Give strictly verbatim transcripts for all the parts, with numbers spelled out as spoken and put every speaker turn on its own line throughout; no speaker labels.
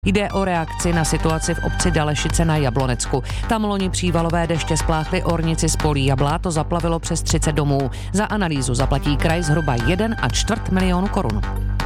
Jde o reakci na situaci v obci Dalešice na Jablonecku. Tam loni přívalové deště spláchly ornici z polí a bláto zaplavilo přes třicet domů. Za analýzu zaplatí kraj zhruba jeden a čtvrt milionu korun.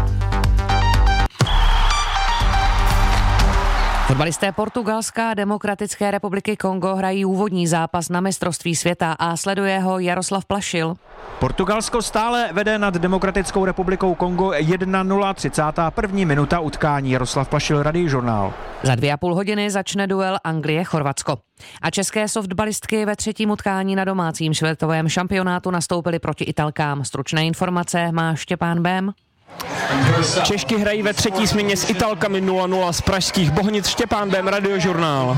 Fotbalisté Portugalska a Demokratické republiky Kongo hrají úvodní zápas na mistrovství světa a sleduje ho Jaroslav Plašil.
Portugalsko stále vede nad Demokratickou republikou Kongo jedna nula, třicátá první minuta utkání. Jaroslav Plašil, Radiožurnál.
Za dvě a půl hodiny začne duel Anglie-Chorvatsko. A české softballistky ve třetím utkání na domácím světovém šampionátu nastoupily proti Italkám. Stručné informace má Štěpán Bém.
Češky hrají ve třetí směně s Italkami nula nula z pražských Bohnic. Štěpán Bém, Radiožurnál.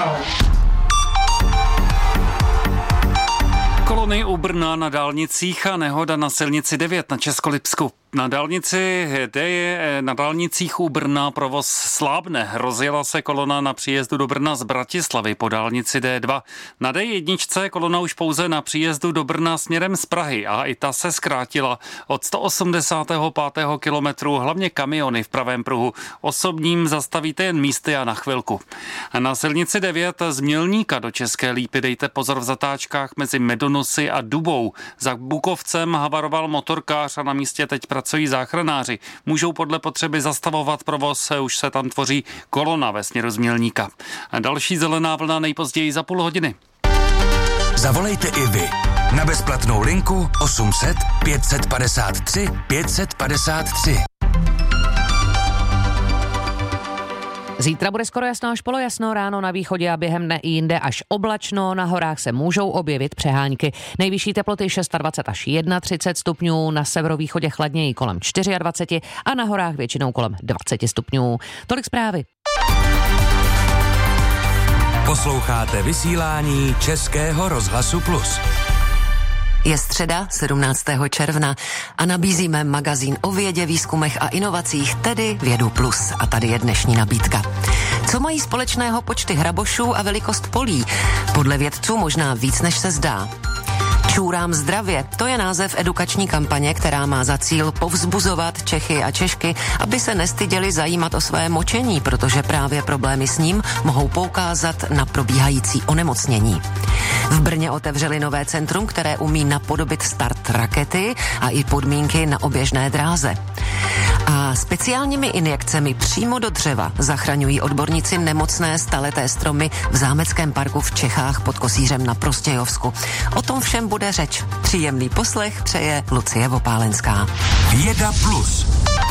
Kolony u Brna na dálnicích a nehoda na silnici devět na Českolipsku. Na dálnici D je na dálnicích u Brna provoz slábne. Rozjela se kolona na příjezdu do Brna z Bratislavy po dálnici D dva. Na D jedna kolona už pouze na příjezdu do Brna směrem z Prahy a i ta se zkrátila od sto osmdesátého pátého kilometru, hlavně kamiony v pravém pruhu. Osobním zastavíte jen místy a na chvilku. A na silnici devět z Mělníka do České Lípy dejte pozor v zatáčkách mezi Medonosy a Dubou. Za Bukovcem havaroval motorkář a na místě teď pracují záchranáři. Můžou podle potřeby zastavovat provoz, už se tam tvoří kolona ve směru z Mělníka. A další zelená vlna nejpozději za půl hodiny.
Zavolejte i vy na bezplatnou linku osm set pět padesát tři pět padesát tři.
Zítra bude skoro jasno až polojasno, ráno na východě a během dne i jinde až oblačno, na horách se můžou objevit přehánky. Nejvyšší teploty dvacet šest až třicet jedna stupňů, na severovýchodě chladněji kolem dvacet čtyři a na horách většinou kolem dvacet stupňů. Tolik zprávy.
Posloucháte vysílání Českého rozhlasu Plus.
Je středa sedmnáctého června a nabízíme magazín o vědě, výzkumech a inovacích, tedy Vědu Plus. A tady je dnešní nabídka. Co mají společného počty hrabošů a velikost polí? Podle vědců možná víc, než se zdá. Čůrám zdravě, to je název edukační kampaně, která má za cíl povzbuzovat Čechy a Češky, aby se nestyděli zajímat o své močení, protože právě problémy s ním mohou poukázat na probíhající onemocnění. V Brně otevřeli nové centrum, které umí napodobit start rakety a i podmínky na oběžné dráze. A speciálními injekcemi přímo do dřeva zachraňují odborníci nemocné staleté stromy v Zámeckém parku v Čechách pod Kosířem na Prostějovsku. O tom všem bude řeč. Příjemný poslech přeje Lucie Vopálenská.
Věda Plus.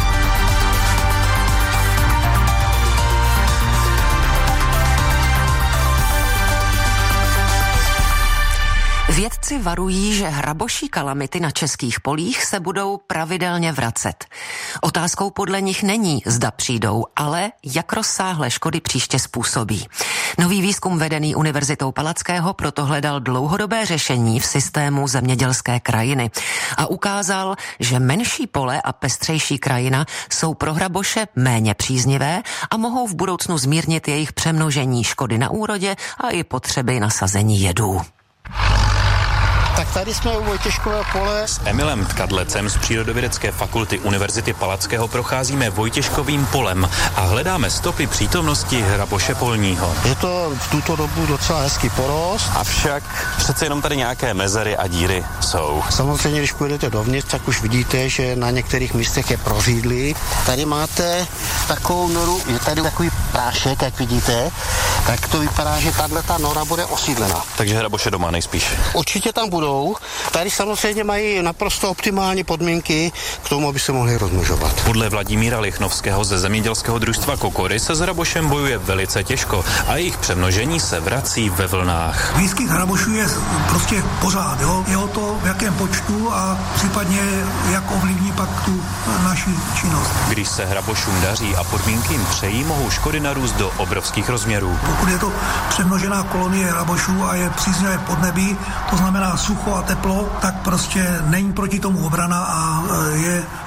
Vědci varují, že hraboší kalamity na českých polích se budou pravidelně vracet. Otázkou podle nich není, zda přijdou, ale jak rozsáhlé škody příště způsobí. Nový výzkum vedený Univerzitou Palackého proto hledal dlouhodobé řešení v systému zemědělské krajiny a ukázal, že menší pole a pestřejší krajina jsou pro hraboše méně příznivé a mohou v budoucnu zmírnit jejich přemnožení, škody na úrodě a i potřeby nasazení jedů.
Tak tady jsme u Vojtěškového pole.
S Emilem Tkadlecem z Přírodovědecké fakulty Univerzity Palackého procházíme Vojtěškovým polem a hledáme stopy přítomnosti hraboše polního.
Je to v tuto dobu docela hezký porost.
Avšak přece jenom tady nějaké mezery a díry jsou.
Samozřejmě, když půjdete dovnitř, tak už vidíte, že na některých místech je prořídlý. Tady máte takovou noru, je tady takový prášek, jak vidíte, tak to vypadá, že tato nora bude osídlena.
Takže hraboše doma nejspíš.
Určitě tam budou. Tady samozřejmě mají naprosto optimální podmínky k tomu, aby se mohli rozmnožovat.
Podle Vladimíra Lichnovského ze zemědělského družstva Kokory se s hrabošem bojuje velice těžko a jejich přemnožení se vrací ve vlnách.
Výskyt hrabošů je prostě pořád, jo? Je o to, v jakém počtu a případně jak ovlivní pak tu naši činnost.
Když se hrabošům daří a podmínky jim přejí, mohou škody narůst do obrovských rozměrů.
Pokud je to přemnožená kolonie hrabošů a je příznivé podnebí, to znamená sucho a teplo, tak prostě není proti tomu obrana a je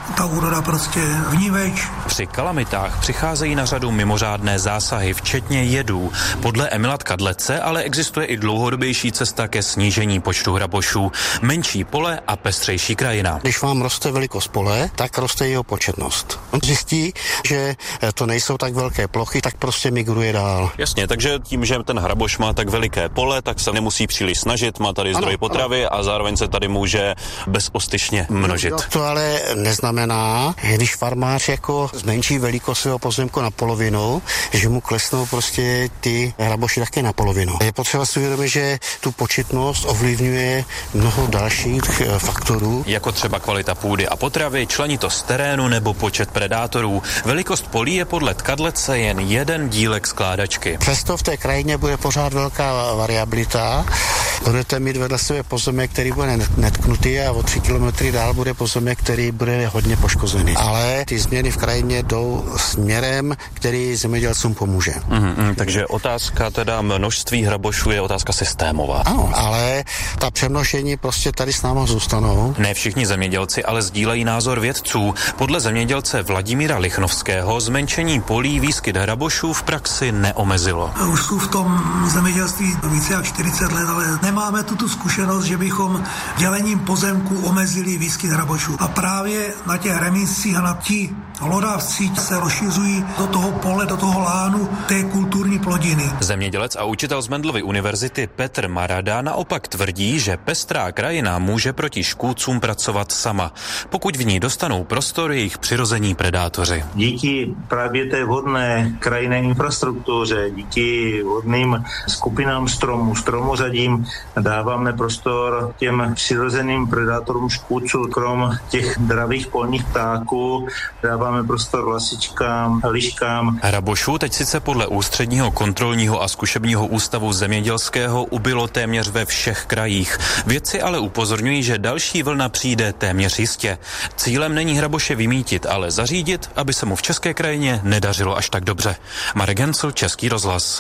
ta úroda prostě vníveč.
Při kalamitách přicházejí na řadu mimořádné zásahy, včetně jedů. Podle Emila Tkadlece ale existuje i dlouhodobější cesta ke snížení počtu hrabošů. Menší pole a pestřejší krajina.
Když vám roste velikost pole, tak roste jeho početnost. On zjistí, že to nejsou tak velké plochy, tak prostě migruje dál.
Jasně, takže tím, že ten hraboš má tak veliké pole, tak se nemusí příliš snažit, má tady zdroj ano, potravy ano. A zároveň se tady může bezostyšně množit.
No, to ale neznamená, že když farmář jako zmenší velikost svého pozemku na polovinu, že mu klesnou prostě ty hraboši také na polovinu. Je potřeba si uvědomit, že tu početnost ovlivňuje mnoho dalších faktorů.
Jako třeba kvalita půdy a potravy, členitost terénu nebo počet predátorů. Velikost polí je podle Tkadlece jen jeden dílek skládačky.
Přesto v té krajině bude pořád velká variabilita. Budete mít vedle sebe pozemek, který bude netknutý a o tři kilometry dál bude pozemek, který bude hodně poškozený. Ale ty změny v krajině jdou směrem, který zemědělcům pomůže.
Mm-hmm, takže otázka teda množství hrabošů je otázka systémová.
Ano, ale ta přemnožení prostě tady s náma zůstanou.
Ne všichni zemědělci ale sdílejí názor vědců. Podle zemědělce Vladimíra Lichnovského zmenšení polí výskyt hrabošů v praxi neomezilo.
Už jsou v tom zemědělství více jak čtyřicet let, ale nemáme tuto zkušenost, že bychom dělením pozemku omezili výskyt hrabošů. A právě na těch remízcích a na ti hlodavci se rozšiřují do toho pole, do toho lánu té kulturní plodiny.
Zemědělec a učitel z Mendelovy univerzity Petr Marada naopak tvrdí, že pestrá krajina může proti škůdcům pracovat sama, pokud v ní dostanou prostor jejich přirození predátoři.
Díky právě té vhodné krajinné infrastruktuře, díky vhodným skupinám stromů, stromořadím dáváme prostor těm přirozeným predátorům škůdců. Krom těch dravých polních ptáků dáváme prostor lasičkám, liškám.
Hrabošů teď sice podle Ústředního kontrolního a zkušebního ústavu zemědělského ubylo téměř ve všech krajích. Vědci ale upozorňují, že další vlna přijde téměř jistě. Cílem není hraboše vymítit, ale zařídit, aby se mu v české krajině nedařilo až tak dobře. Marek Gencl, Český rozhlas.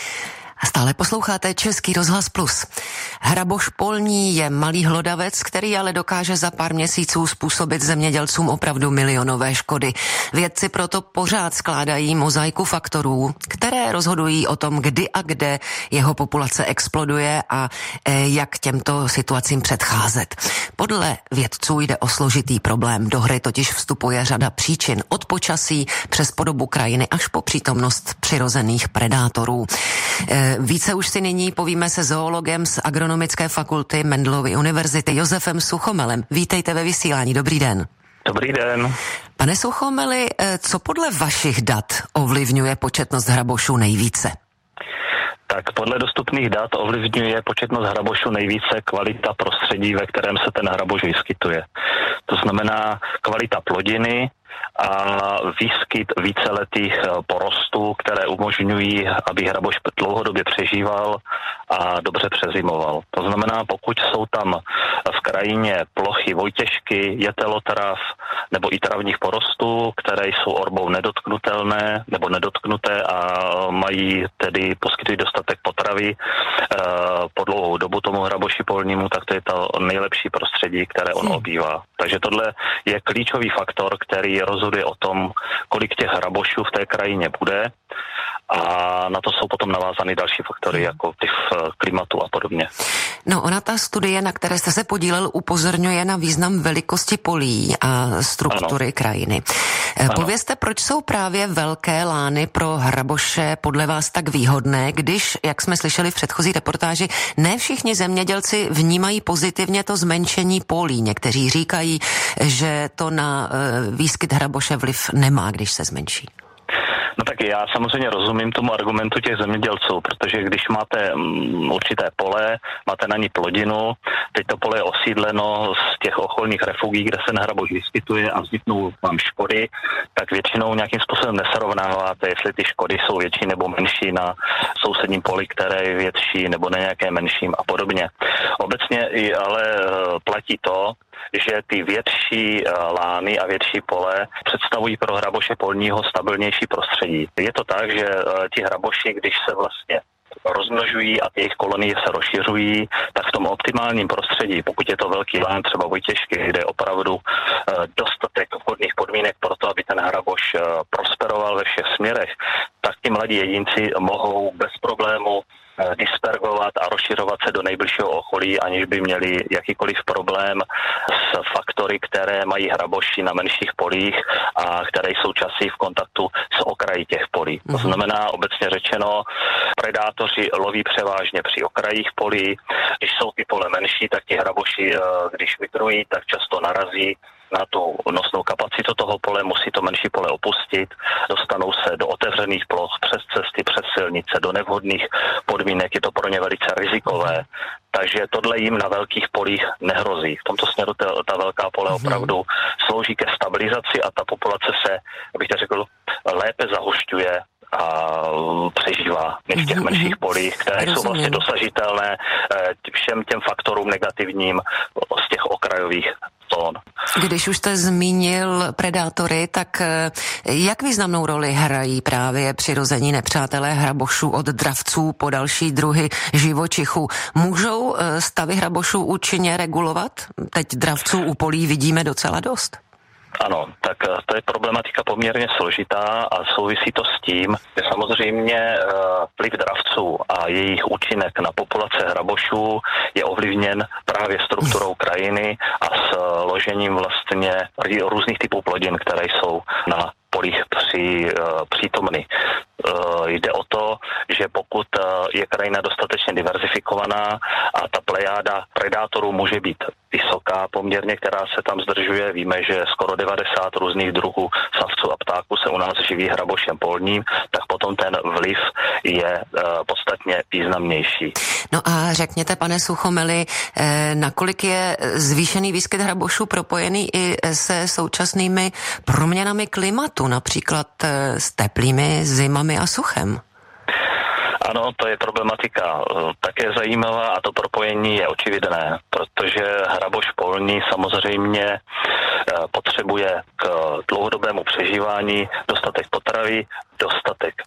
A stále posloucháte Český rozhlas Plus. Hraboš polní je malý hlodavec, který ale dokáže za pár měsíců způsobit zemědělcům opravdu milionové škody. Vědci proto pořád skládají mozaiku faktorů, které rozhodují o tom, kdy a kde jeho populace exploduje a jak těmto situacím předcházet. Podle vědců jde o složitý problém. Do hry totiž vstupuje řada příčin od počasí přes podobu krajiny až po přítomnost přirozených predátorů. Více už si nyní povíme se zoologem z Agronomické fakulty Mendelovy univerzity Josefem Suchomelem. Vítejte ve vysílání, dobrý den.
Dobrý den.
Pane Suchomeli, co podle vašich dat ovlivňuje početnost hrabošů nejvíce?
Tak podle dostupných dat ovlivňuje početnost hrabošů nejvíce kvalita prostředí, ve kterém se ten hraboš vyskytuje. To znamená kvalita plodiny a výskyt víceletých porostů, které umožňují, aby hraboš dlouhodobě přežíval a dobře přezimoval. To znamená, pokud jsou tam v krajině plochy vojtěžky, jetelotrav nebo i travních porostů, které jsou orbou nedotknutelné nebo nedotknuté a mají tedy poskytují dostatek potravy po dlouhou dobu tomu hraboši polnímu, tak to je to nejlepší prostředí, které on obývá. Takže tohle je klíčový faktor, který rozhoduje o tom, kolik těch hrabošů v té krajině bude, a na to jsou potom navázány další faktory, jako typ klimatu a podobně.
No, ona ta studie, na které jste se podílel, upozorňuje na význam velikosti polí a struktury ano. krajiny. Ano. Povězte, proč jsou právě velké lány pro hraboše podle vás tak výhodné, když, jak jsme slyšeli v předchozí reportáži, ne všichni zemědělci vnímají pozitivně to zmenšení polí. Někteří říkají, že to na výskyt hraboše vliv nemá, když se zmenší.
No tak já samozřejmě rozumím tomu argumentu těch zemědělců, protože když máte um, určité pole, máte na ní plodinu, teď to pole je osídleno z těch okolních refugií, kde se hraboš vyskytuje a vzniknou vám škody, tak většinou nějakým způsobem nesrovnáváte, jestli ty škody jsou větší nebo menší na sousedním poli, které je větší, nebo na nějaké menším a podobně. Obecně ale platí to, že ty větší lány a větší pole představují pro hraboše polního stabilnější prostředí. Je to tak, že ti hraboši, když se vlastně rozmnožují a jejich kolonie se rozšiřují, tak v tom optimálním prostředí, pokud je to velký lán, třeba Vojtěžky, kde je opravdu dostatek vhodných podmínek pro to, aby ten hraboš prosperoval ve všech směrech, tak ti mladí jedinci mohou bez problému dispergovat a rozšiřovat se do nejbližšího okolí, aniž by měli jakýkoliv problém s faktory, které mají hraboši na menších polích a které jsou časí v kontaktu s okraji těch polí. To znamená, obecně řečeno, predátoři loví převážně při okrajích polí. Když jsou ty pole menší, tak ti hraboši, když migrují, tak často narazí na tu nosnou kapacitu toho pole, musí to menší pole opustit, dostanou se do otevřených ploch, přes cesty, přes silnice, do nevhodných podmínek, je to pro ně velice rizikové. Takže tohle jim na velkých polích nehrozí. V tomto směru ta, ta velká pole opravdu slouží ke stabilizaci a ta populace se, abych to řekl, lépe zahušťuje a přežívá než v těch menších polích, které jsou vlastně dosažitelné všem těm faktorům negativním z těch okrajových zón.
Když už jste zmínil predátory, tak jak významnou roli hrají právě přirození nepřátelé hrabošů od dravců po další druhy živočichů? Můžou stavy hrabošů účinně regulovat? Teď dravců u polí vidíme docela dost.
Ano, tak to je problematika poměrně složitá a souvisí to s tím, že samozřejmě vliv dravců a jejich účinek na populace hrabošů je ovlivněn právě strukturou krajiny a s ložením vlastně různých typů plodin, které jsou na polích při, přítomny. Jde o to, že pokud je krajina dostatečně diverzifikovaná a ta plejáda predátorů může být vysoká poměrně, která se tam zdržuje, víme, že skoro devadesát různých druhů savců a ptáků se u nás živí hrabošem polním, tak potom ten vliv je podstatně významnější.
No a řekněte, pane Suchomeli, nakolik je zvýšený výskyt hrabošů propojený i se současnými proměnami klimatu, například s teplými zimami a suchem?
Ano, to je problematika také zajímavá a to propojení je očividné, protože hraboš polní samozřejmě potřebuje k dlouhodobému přežívání dostatek potravy, dostatek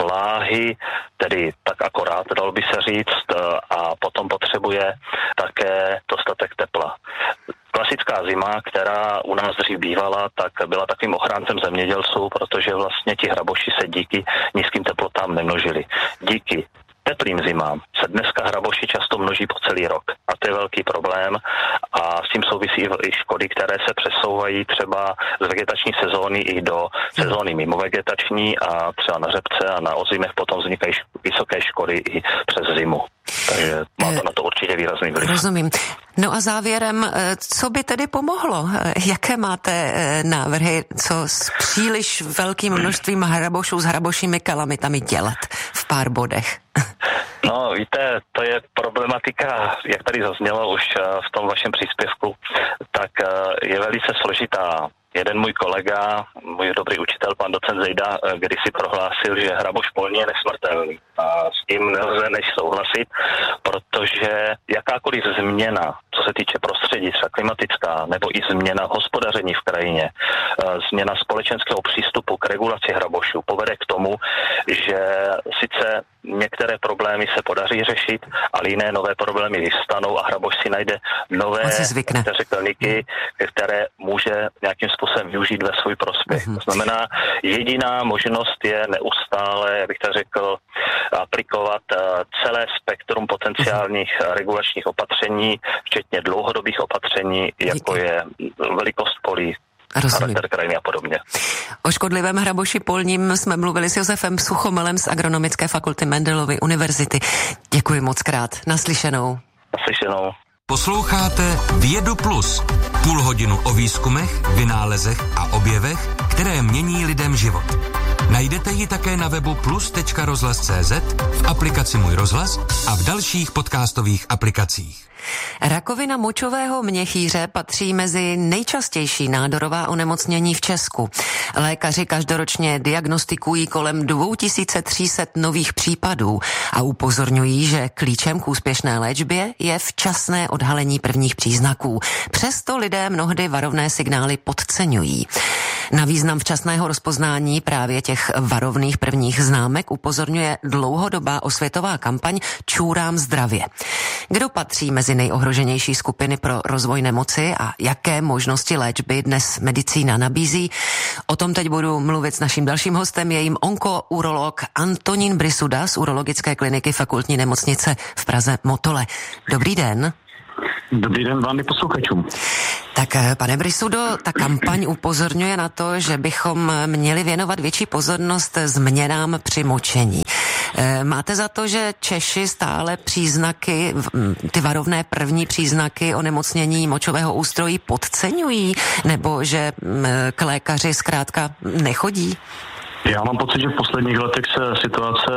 vláhy, tedy tak akorát, dalo by se říct, a potom potřebuje také dostatek tepla. Klasická zima, která u nás dřív bývala, tak byla takovým ochráncem zemědělců, protože vlastně ti hraboši se díky nízkým teplotám nemnožili. Díky teplým zimám se dneska hraboši často množí po celý rok a to je velký problém a s tím souvisí i škody, které se přesouvají třeba z vegetační sezóny i do sezóny mimo vegetační a třeba na řepce a na ozimech potom vznikají vysoké škody i přes zimu. Takže má to na to určitě výrazný vliv.
Rozumím. No a závěrem, co by tedy pomohlo? Jaké máte návrhy, co s příliš velkým množstvím hrabošů, s hrabošími kalamitami dělat v pár bodech?
No, víte, to je problematika, jak tady zaznělo už v tom vašem příspěvku, tak je velice složitá. Jeden můj kolega, můj dobrý učitel, pan docent Zejda, kdysi prohlásil, že hraboš polní je nesmrtelný. A s tím nelze než souhlasit, protože jakákoliv změna, co se týče prostředí, třeba klimatická, nebo i změna hospodaření v krajině, změna společenského přístupu k regulaci hrabošů povede k tomu, že sice některé problémy se podaří řešit, ale jiné nové problémy vyvstanou a hraboš si najde nové řekelníky, které může nějakým způsobem využít ve svůj prospěch. Mm-hmm. To znamená, jediná možnost je neustále, jak bych to řekl, aplikovat celé spektrum potenciálních mm-hmm. regulačních opatření, včetně dlouhodobých opatření, jako Díky. je velikost polí, charakter krajiny a podobně.
O škodlivém hraboši polním jsme mluvili s Josefem Suchomelem z Agronomické fakulty Mendelovy univerzity. Děkuji moc krát. Naslyšenou.
Naslyšenou.
Posloucháte Vědu Plus. Půl hodinu o výzkumech, vynálezech a objevech, které mění lidem život. Najdete ji také na webu plus tečka rozhlas tečka cé zet, v aplikaci Můj rozhlas a v dalších podcastových aplikacích.
Rakovina močového měchýře patří mezi nejčastější nádorová onemocnění v Česku. Lékaři každoročně diagnostikují kolem dva tisíce tři sta nových případů a upozorňují, že klíčem k úspěšné léčbě je včasné odhalení prvních příznaků. Přesto lidé mnohdy varovné signály podceňují. Na význam včasného rozpoznání právě těch varovných prvních známek upozorňuje dlouhodobá osvětová kampaň Čůrám zdravě. Kdo patří mezi nejohroženější skupiny pro rozvoj nemoci a jaké možnosti léčby dnes medicína nabízí? O tom teď budu mluvit s naším dalším hostem, je jim onkourolog Antonín Brisuda z urologické kliniky Fakultní nemocnice v Praze Motole. Dobrý den.
Dobrý den vám i posluchačům.
Tak pane Brisudo, ta kampaň upozorňuje na to, že bychom měli věnovat větší pozornost změnám při močení. Máte za to, že Češi stále příznaky, ty varovné první příznaky onemocnění močového ústrojí podceňují, nebo že k lékaři zkrátka nechodí?
Já mám pocit, že v posledních letech se situace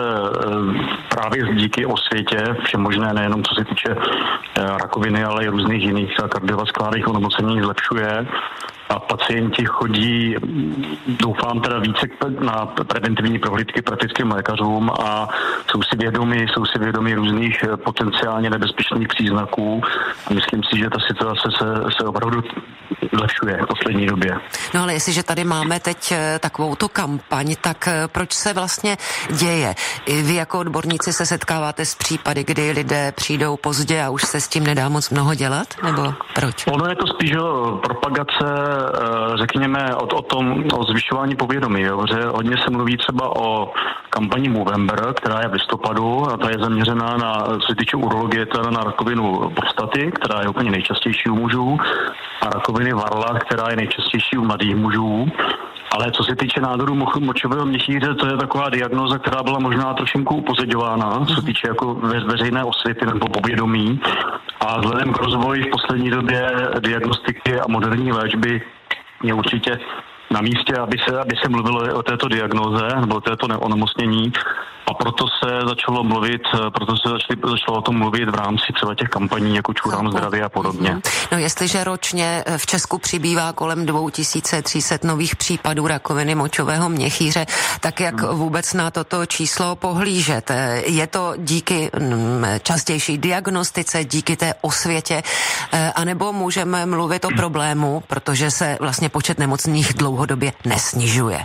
právě díky osvětě, všemožné nejenom co se týče rakoviny, ale i různých jiných kardiovaskulárních onemocnění zlepšuje. A pacienti chodí, doufám teda více na preventivní prohlídky praktickým lékařům a jsou si vědomi, jsou si vědomi různých potenciálně nebezpečných příznaků. A myslím si, že ta situace se, se opravdu zlepšuje v poslední době.
No ale jestliže tady máme teď takovou tu kampaň, tak proč se vlastně děje? Vy jako odborníci se setkáváte s případy, kdy lidé přijdou pozdě a už se s tím nedá moc mnoho dělat? Nebo proč?
Ono je to spíš propagace, řekněme, o, o tom, o zvyšování povědomí. Jo? Že hodně se mluví třeba o kampani Movember, která je v listopadu a ta je zaměřená na, co se týče urologie, teda na rakovinu prostaty, která je úplně nejčastější u mužů, a rakoviny varla, která je nejčastější u mladých mužů. Ale co se týče nádoru močového měchýře, to je taková diagnóza, která byla možná trošinku upozaďována, co se týče jako ve, veřejné osvěty nebo povědomí. A vzhledem k rozvoji v poslední době diagnostiky a moderní léčby je určitě na místě, aby se, aby se mluvilo o této diagnóze nebo o této onemocnění. A proto se začalo mluvit, proto se začali, začalo o tom mluvit v rámci třeba těch kampaní jako Čůrám zdraví a podobně.
No jestliže ročně v Česku přibývá kolem dva tisíce tři sta nových případů rakoviny močového měchýře, tak jak vůbec na toto číslo pohlížet? Je to díky častější diagnostice, díky té osvětě, anebo můžeme mluvit o problému, protože se vlastně počet nemocných dlouhodobě nesnižuje?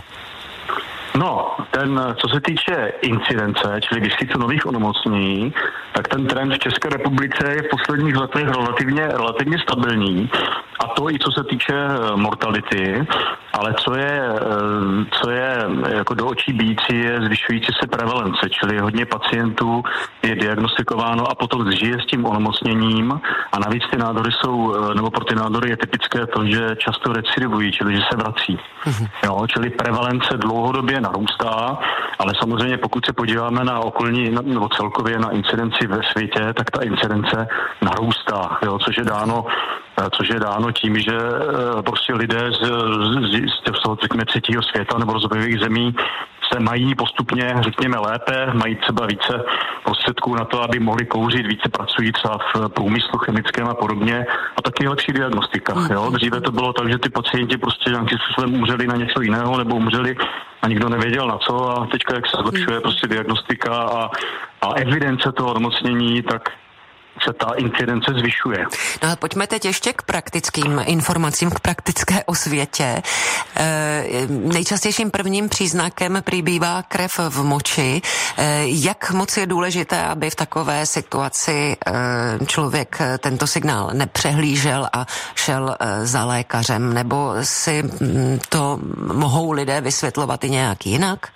No, ten, co se týče incidence, čili výskytu nových onemocnění, tak ten trend v České republice je v posledních letech relativně, relativně stabilní. A to i co se týče mortality, ale co je, co je jako do očí bíjící, je zvyšující se prevalence, čili hodně pacientů je diagnostikováno a potom žije s tím onemocněním a navíc ty nádory jsou, nebo pro ty nádory je typické to, že často recidivují, čili že se vrací. Mm-hmm. Jo, čili prevalence dlouhodobě narůstá, ale samozřejmě pokud se podíváme na okolní, nebo celkově na incidenci ve světě, tak ta incidence narůstá, jo, což je dáno což je dáno tím, že prostě lidé z, z, z toho, řekněme, třetího světa nebo rozvojových zemí se mají postupně, řekněme, lépe, mají třeba více prostředků na to, aby mohli kouřit, více pracují třeba v průmyslu chemickém a podobně a taky je lepší diagnostika. Jo? Dříve to bylo tak, že ty pacienti prostě nějakým způsobem umřeli na něco jiného nebo umřeli a nikdo nevěděl na co a teďka, jak se zlepšuje prostě diagnostika a, a evidence toho onemocnění, tak se ta incidence zvyšuje.
No a pojďme teď ještě k praktickým informacím, k praktické osvětě. E, nejčastějším prvním příznakem přibývá krev v moči. E, jak moc je důležité, aby v takové situaci e, člověk tento signál nepřehlížel a šel e, za lékařem, nebo si m, to mohou lidé vysvětlovat i nějak jinak?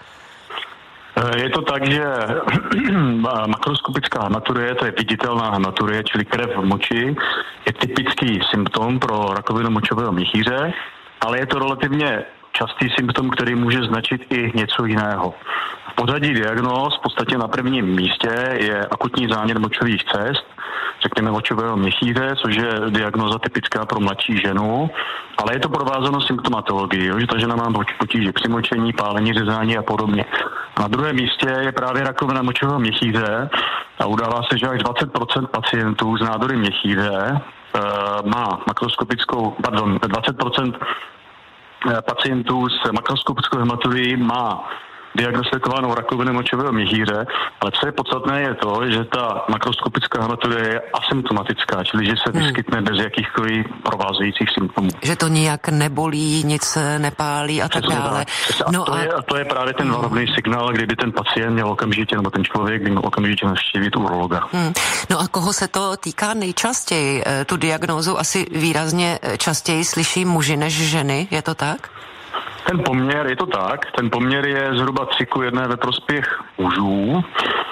Je to tak, že makroskopická hematurie, to je viditelná hematurie, čili krev v moči, je typický symptom pro rakovinu močového měchýře, ale je to relativně častý symptom, který může značit i něco jiného. V pořadí diagnóz v podstatě na prvním místě je akutní zánět močových cest, řekněme močového měchýře, což je diagnóza typická pro mladší ženu, ale je to provázeno symptomatologií, že ta žena má potíže při močení, pálení, řezání a podobně. A na druhém místě je právě rakovina močového měchýře a udává se, že až dvacet procent pacientů z nádory měchýře e, má makroskopickou, pardon, dvacet procent pacientů s makroskopickou hematurií má diagnostikovanou rakovinu močového měchýře, ale co je podstatné je to, že ta makroskopická hematurie je asymptomatická, čili že se vyskytne hmm. bez jakýchkoliv provázejících symptomů.
Že to nijak nebolí, nic nepálí a tak dále.
A, no to a... Je, a to je právě ten varovný signál, kdyby ten pacient měl okamžitě, nebo ten člověk by měl okamžitě navštívit urologa.
Hmm. No a koho se to týká nejčastěji? Tu diagnózu asi výrazně častěji slyší muži než ženy, je to tak?
Ten poměr, je to tak, ten poměr je zhruba tři ku jedné ve prospěch mužů.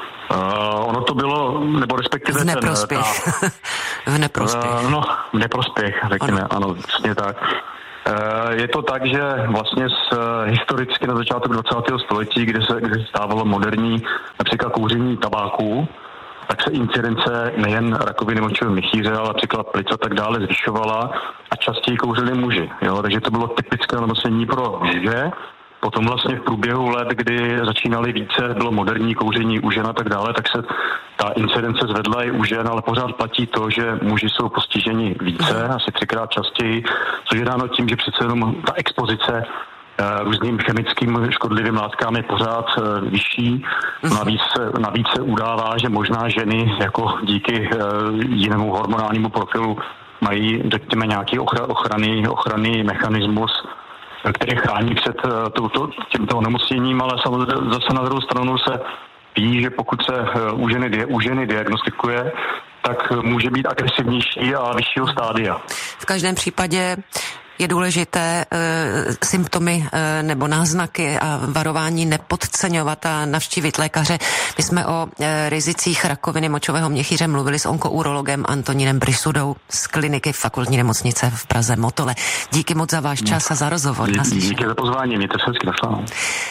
Uh, ono to bylo, nebo respektive...
V neprospěch.
Ten, ta,
v neprospěch.
Uh, no, v neprospěch, řekněme, ano, ano vlastně tak. Uh, je to tak, že vlastně z, uh, historicky na začátku dvacátého století, kdy se, kdy se stávalo moderní například kouření tabáku, tak se incidence nejen rakoviny močového měchýře, ale například plic a tak dále zvyšovala a častěji kouřili muži. Jo? Takže to bylo typické onemocnění pro muže. Potom vlastně v průběhu let, kdy začínali více, bylo moderní kouření u žen a tak dále, tak se ta incidence zvedla i u žen, ale pořád platí to, že muži jsou postiženi více, asi třikrát častěji, což je dáno tím, že přece jenom ta expozice různým chemickým škodlivým látkám je pořád vyšší. Navíc, navíc se udává, že možná ženy jako díky jinému hormonálnímu profilu mají, řekněme, nějaký ochranný, ochranný mechanismus, který chrání před touto, tímto onemocněním, ale samozřejmě zase na druhou stranu se ví, že pokud se u ženy, u ženy diagnostikuje, tak může být agresivnější a vyššího stádia.
V každém případě je důležité e, symptomy e, nebo náznaky a varování nepodceňovat a navštívit lékaře. My jsme o e, rizicích rakoviny močového měchýře mluvili s onkourologem Antonínem Brysudou z kliniky Fakultní nemocnice v Praze Motole. Díky moc za váš čas a za rozhovor.
Díky za pozvání, mějte se hezky, naslyšenou.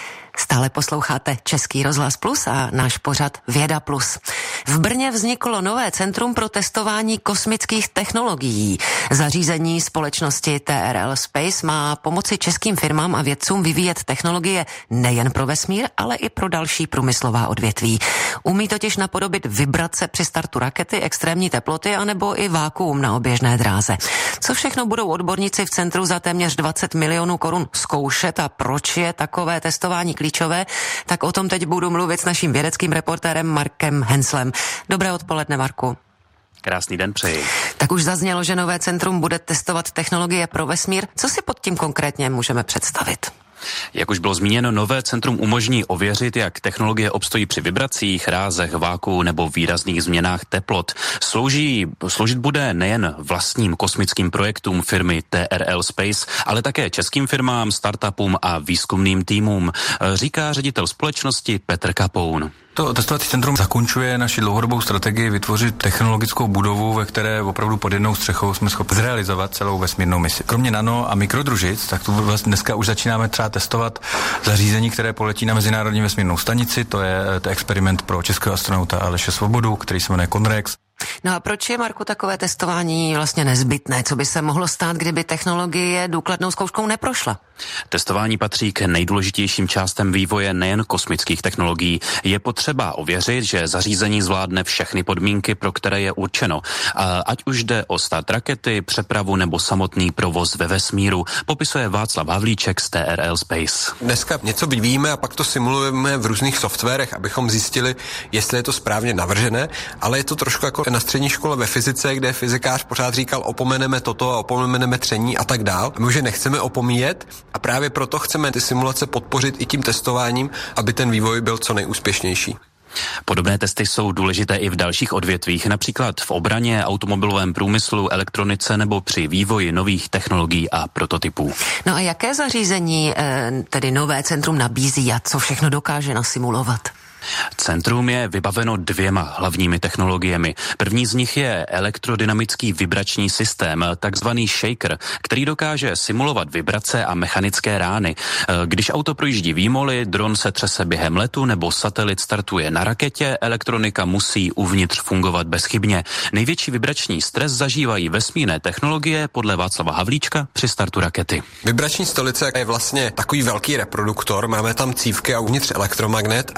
Stále posloucháte Český rozhlas Plus a náš pořad Věda Plus. V Brně vzniklo nové centrum pro testování kosmických technologií. Zařízení společnosti T R L Space má pomoci českým firmám a vědcům vyvíjet technologie nejen pro vesmír, ale i pro další průmyslová odvětví. Umí totiž napodobit vibrace při startu rakety, extrémní teploty anebo i vákuum na oběžné dráze. Co všechno budou odborníci v centru za téměř dvacet milionů korun zkoušet a proč je takové testování klíčové, tak o tom teď budu mluvit s naším vědeckým reportérem Markem Henslem. Dobré odpoledne, Marku.
Krásný den přeji.
Tak už zaznělo, že nové centrum bude testovat technologie pro vesmír. Co si pod tím konkrétně můžeme představit?
Jak už bylo zmíněno, nové centrum umožní ověřit, jak technologie obstojí při vibracích, rázech, váku nebo výrazných změnách teplot. Slouží, sloužit bude nejen vlastním kosmickým projektům firmy T R L Space, ale také českým firmám, startupům a výzkumným týmům, říká ředitel společnosti Petr Kapoun.
To testovací centrum zakončuje naši dlouhodobou strategii vytvořit technologickou budovu, ve které opravdu pod jednou střechou jsme schopni zrealizovat celou vesmírnou misi. Kromě nano a mikrodružic, tak tu vlastně dneska už začínáme třeba testovat zařízení, které poletí na Mezinárodní vesmírnou stanici. To je to experiment pro českého astronauta Aleše Svobodu, který se jmenuje Conrex.
No a proč je, Marku, takové testování vlastně nezbytné? Co by se mohlo stát, kdyby technologie důkladnou zkouškou neprošla?
Testování patří k nejdůležitějším částem vývoje nejen kosmických technologií. Je potřeba ověřit, že zařízení zvládne všechny podmínky, pro které je určeno. A ať už jde o start rakety, přepravu nebo samotný provoz ve vesmíru, popisuje Václav Havlíček z T R L Space.
Dneska něco vyvíjíme a pak to simulujeme v různých softwarech, abychom zjistili, jestli je to správně navržené, ale je to trošku jako na střední škole ve fyzice, kde fyzikář pořád říkal, opomeneme toto a opomeneme tření a tak dál. A my už je nechceme opomíjet a právě proto chceme ty simulace podpořit i tím testováním, aby ten vývoj byl co nejúspěšnější.
Podobné testy jsou důležité i v dalších odvětvích, například v obraně, automobilovém průmyslu, elektronice nebo při vývoji nových technologií a prototypů.
No a jaké zařízení tedy nové centrum nabízí a co všechno dokáže nasimulovat?
Centrum je vybaveno dvěma hlavními technologiemi. První z nich je elektrodynamický vibrační systém, takzvaný shaker, který dokáže simulovat vibrace a mechanické rány. Když auto projíždí výmoly, dron se třese během letu nebo satelit startuje na raketě, elektronika musí uvnitř fungovat bezchybně. Největší vibrační stres zažívají vesmírné technologie podle Václava Havlíčka při startu rakety.
Vibrační stolice je vlastně takový velký reproduktor, máme tam cívky a uvnitř elektromagnet a díky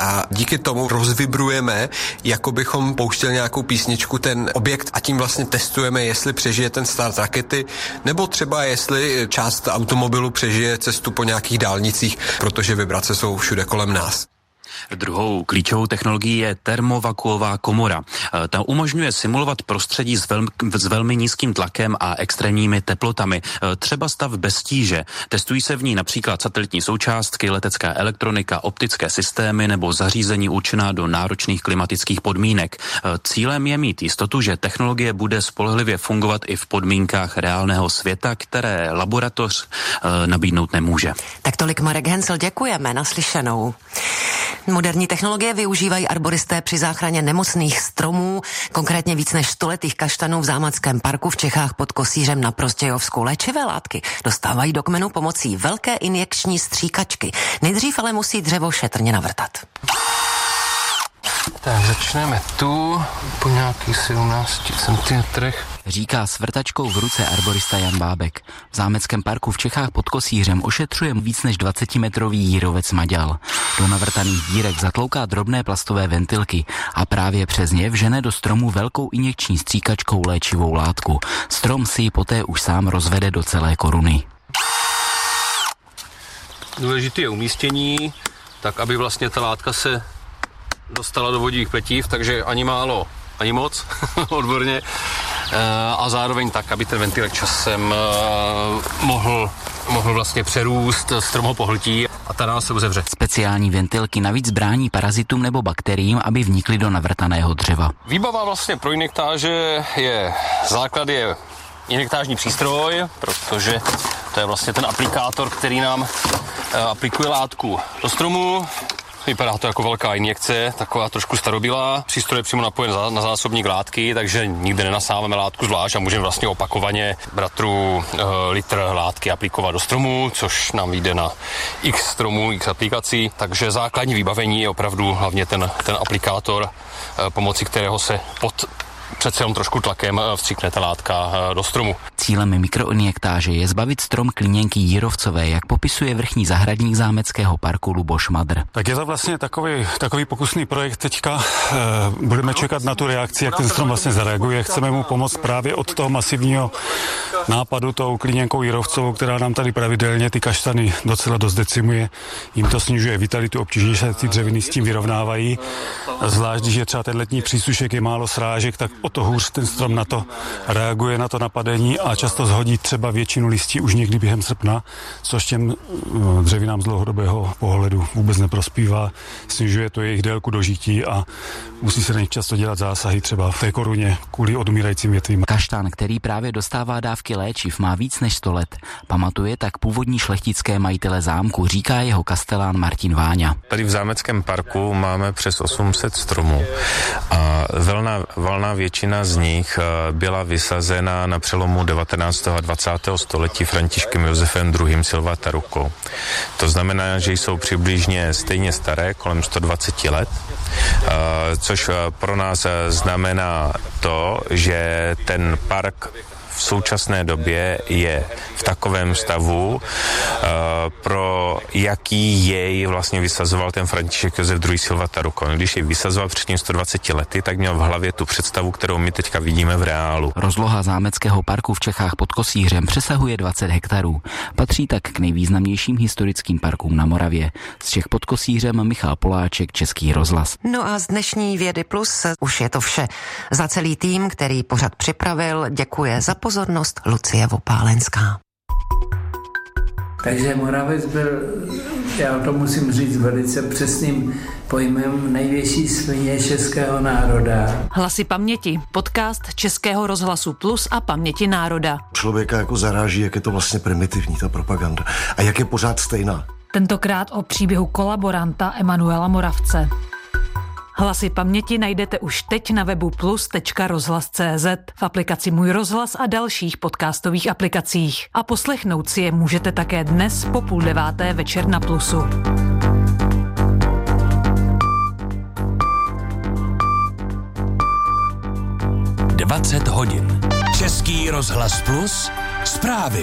díky tomu rozvibrujeme, jako bychom pouštěli nějakou písničku ten objekt a tím vlastně testujeme, jestli přežije ten start rakety, nebo třeba jestli část automobilu přežije cestu po nějakých dálnicích, protože vibrace jsou všude kolem nás.
Druhou klíčovou technologií je termovakuová komora. Ta umožňuje simulovat prostředí s, velmi, s velmi nízkým tlakem a extrémními teplotami, třeba stav bez tíže. Testují se v ní například satelitní součástky, letecká elektronika, optické systémy nebo zařízení určená do náročných klimatických podmínek. Cílem je mít jistotu, že technologie bude spolehlivě fungovat i v podmínkách reálného světa, které laboratoř e, nabídnout nemůže.
Tak tolik Marek Hensel, děkujeme, naslyšenou. Moderní technologie využívají arboristé při záchraně nemocných stromů, konkrétně víc než stoletých kaštanů v Zámeckém parku v Čechách pod Kosířem na Prostějovsku. Léčivé látky dostávají do kmenu pomocí velké injekční stříkačky. Nejdřív ale musí dřevo šetrně navrtat.
Tak začneme tu po nějakých sedmnácti centimetrech.
Říká s vrtačkou v ruce arborista Jan Bábek. V Zámeckém parku v Čechách pod Kosířem ošetřuje víc než dvacetimetrový jírovec maďal. Do navrtaných dírek zatlouká drobné plastové ventilky a právě přes ně vžene do stromu velkou injekční stříkačkou léčivou látku. Strom si ji poté už sám rozvede do celé koruny.
Důležité je umístění, tak aby vlastně ta látka se dostala do vodních petív, takže ani málo, ani moc, odborně. A zároveň tak, aby ten ventilek časem mohl, mohl vlastně přerůst, strom ho pohltí a ta rána se uzevře.
Speciální ventilky navíc brání parazitům nebo bakteriím, aby vnikly do navrtaného dřeva.
Výbava vlastně pro injektáže je, základ je injektážní přístroj, protože to je vlastně ten aplikátor, který nám aplikuje látku do stromu. Vypadá to jako velká injekce, taková trošku starobylá. Přístroj je přímo napojen na zásobník látky, takže nikde nenasáváme látku zvlášť a můžeme vlastně opakovaně bratru e, litr látky aplikovat do stromu, což nám vyjde na x stromů, x aplikací. Takže základní vybavení je opravdu hlavně ten, ten aplikátor, e, pomocí kterého se pod přece jenom trošku tlakem vstříkne ta látka do stromu.
Cílem mikroinjektáže je zbavit strom klíněnky jírovcové, jak popisuje vrchní zahradník Zámeckého parku Luboš Madr.
Tak je to vlastně takový, takový pokusný projekt teďka. E, budeme čekat na tu reakci, jak ten strom vlastně zareaguje. Chceme mu pomoct právě od toho masivního nápadu tou klíněnkou jírovcovou, která nám tady pravidelně ty kaštany docela dost decimuje. Jim to snižuje vitalitu, obtížně se ty dřeviny s tím vyrovnávají. Zvlášť, když je třeba ten letní přísušek, je málo srážek, tak o to hůř ten strom na to reaguje, na to napadení a často zhodí třeba většinu listí už někdy během srpna, což těm dřevinám z dlouhodobého pohledu vůbec neprospívá. Snižuje to jejich délku dožití a musí se na nich často dělat zásahy třeba v té koruně kvůli odumírajícím větvím.
Kaštan, který právě dostává dávky léčiv, má víc než sto let. Pamatuje tak původní šlechtické majitele zámku, říká jeho kastelán Martin Váňa.
Tady v Zámeckém parku máme přes osm set stromů a valná, valná většina z nich byla vysazena na přelomu devatenáctého a dvacátého století Františkem Josefem druhým. Silvata rukou. To znamená, že jsou přibližně stejně staré, kolem sto dvacet let, což pro nás znamená to, že ten park v současné době je v takovém stavu, pro jaký jej vlastně vysazoval ten František Josef druhý. Silvata rukou. Když jej vysazoval před tím sto dvaceti lety, tak měl v hlavě tu představu, kterou my teďka vidíme v reálu.
Rozloha Zámeckého parku v Čechách pod Kosířem přesahuje dvacet hektarů. Patří tak k nejvýznamnějším historickým parkům na Moravě. Z Čech pod Kosířem Michal Poláček, Český rozhlas.
No a z dnešní Vědy Plus už je to vše. Za celý tým, který pořad připravil, děkuje za pozornost Lucie Vopálenská.
Takže Moravec byl, já to musím říct velice přesným pojmem, největší svině českého národa.
Hlasy paměti, podcast Českého rozhlasu Plus a Paměti národa.
Člověka jako zaráží, jak je to vlastně primitivní, ta propaganda. A jak je pořád stejná.
Tentokrát o příběhu kolaboranta Emanuela Moravce. Hlasy paměti najdete už teď na webu plus tečka rozhlas tečka cé zet, v aplikaci Můj rozhlas a dalších podcastových aplikacích. A poslechnout si je můžete také dnes po půl deváté večer na Plusu.
dvacet hodin. Český rozhlas Plus. Zprávy.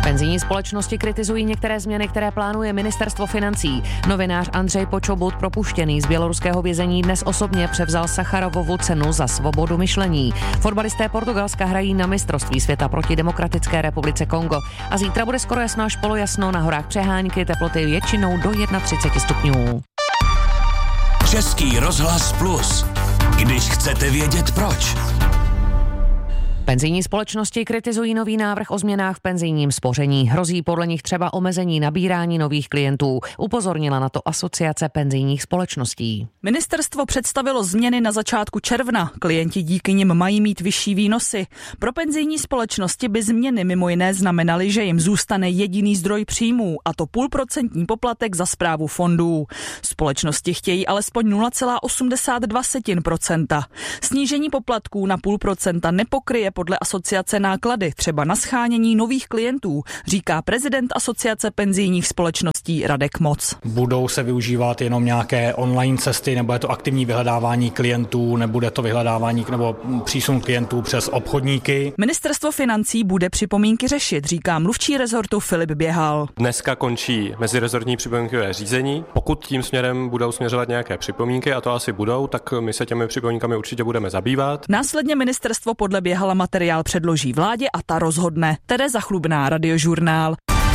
Penzijní společnosti kritizují některé změny, které plánuje ministerstvo financí. Novinář Andřej Počobut, propuštěný z běloruského vězení, dnes osobně převzal Sacharovovu cenu za svobodu myšlení. Fotbalisté Portugalska hrají na mistrovství světa proti Demokratické republice Kongo. A zítra bude skoro jasno až polojasno, na horách přehánky, teploty většinou do třicet jedna stupňů.
Český rozhlas Plus. Když chcete vědět proč.
Penzijní společnosti kritizují nový návrh o změnách v penzijním spoření. Hrozí podle nich třeba omezení nabírání nových klientů. Upozornila na to Asociace penzijních společností.
Ministerstvo představilo změny na začátku června. Klienti díky nim mají mít vyšší výnosy. Pro penzijní společnosti by změny mimo jiné znamenaly, že jim zůstane jediný zdroj příjmů, a to půlprocentní poplatek za správu fondů. Společnosti chtějí alespoň nula celá osmdesát dva procenta. Snížení poplatků na půl procenta nepokryje podle asociace náklady, třeba na shánění nových klientů, říká prezident Asociace penzijních společností Radek Moc.
Budou se využívat jenom nějaké online cesty, nebo je to aktivní vyhledávání klientů, nebude to vyhledávání nebo přísun klientů přes obchodníky.
Ministerstvo financí bude připomínky řešit, říká mluvčí rezortu Filip Běhal.
Dneska končí mezirezortní připomínkové řízení. Pokud tím směrem budou směřovat nějaké připomínky, a to asi budou, tak my se těmi připomínkami určitě budeme zabývat.
Následně ministerstvo podle Běhala materiál předloží vládě a ta rozhodne. Tereza Chlubná, Radiožurnál.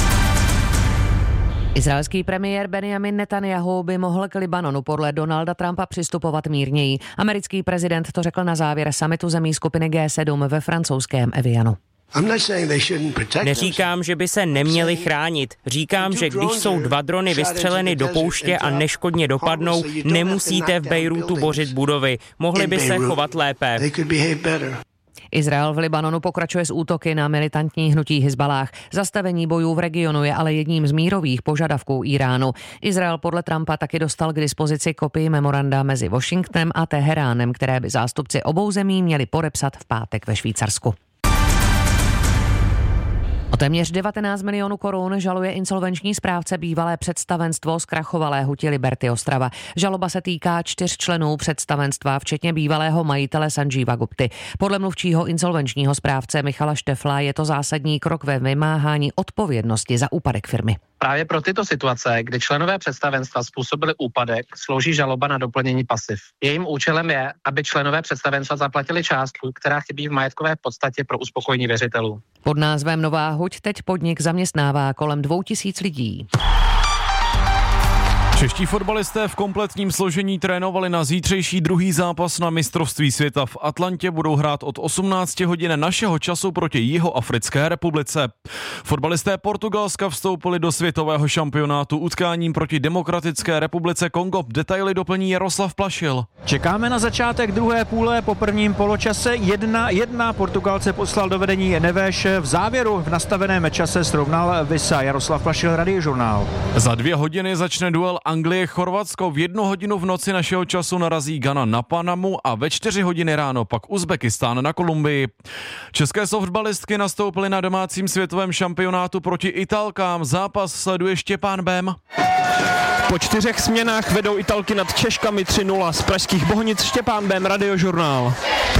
Izraelský premiér Benjamin Netanyahu by mohl k Libanonu podle Donalda Trumpa přistupovat mírněji. Americký prezident to řekl na závěr summitu zemí skupiny G sedm ve francouzském Evianu.
Neříkám, že by se neměli chránit. Říkám, že když jsou dva drony vystřeleny do pouště a neškodně dopadnou, nemusíte v Bejrútu bořit budovy. Mohli by se chovat lépe.
Izrael v Libanonu pokračuje s útoky na militantní hnutí Hizbalách. Zastavení bojů v regionu je ale jedním z mírových požadavků Iránu. Izrael podle Trumpa taky dostal k dispozici kopii memoranda mezi Washingtonem a Teheránem, které by zástupci obou zemí měli podepsat v pátek ve Švýcarsku. O téměř devatenáct milionů korun žaluje insolvenční správce bývalé představenstvo zkrachovalé huti Liberty Ostrava. Žaloba se týká čtyř členů představenstva, včetně bývalého majitele Sanjeeva Gupty. Podle mluvčího insolvenčního správce Michala Štefla je to zásadní krok ve vymáhání odpovědnosti za úpadek firmy.
Právě pro tyto situace, kdy členové představenstva způsobili úpadek, slouží žaloba na doplnění pasiv. Jejím účelem je, aby členové představenstva zaplatili částku, která chybí v majetkové podstatě pro uspokojení věřitelů.
Pod názvem Nová huť teď podnik zaměstnává kolem dvou tisíc lidí.
Čeští fotbalisté v kompletním složení trénovali na zítřejší druhý zápas na mistrovství světa v Atlantě. Budou hrát od osmnáct hodin našeho času proti Jihoafrické republice. Fotbalisté Portugalska vstoupili do světového šampionátu utkáním proti Demokratické republice Kongo. Detaily doplní Jaroslav Plašil.
Čekáme na začátek druhé půle po prvním poločase. jedna jedna Portugalce poslal do vedení Neveš. V závěru v nastaveném čase srovnal Visa. Jaroslav Plašil, Radiožurnál.
Za dvě hodiny začne duel Anglie-Chorvatsko. V jednu hodinu v noci našeho času narazí Ghana na Panamu a ve čtyři hodiny ráno pak Uzbekistán na Kolumbii. České softballistky nastoupily na domácím světovém šampionátu proti Italkám. Zápas sleduje Štěpán Bém.
Po čtyřech směnách vedou Italky nad Češkami tři nula. Z pražských Bohnic Štěpán Bém, Radiožurnál.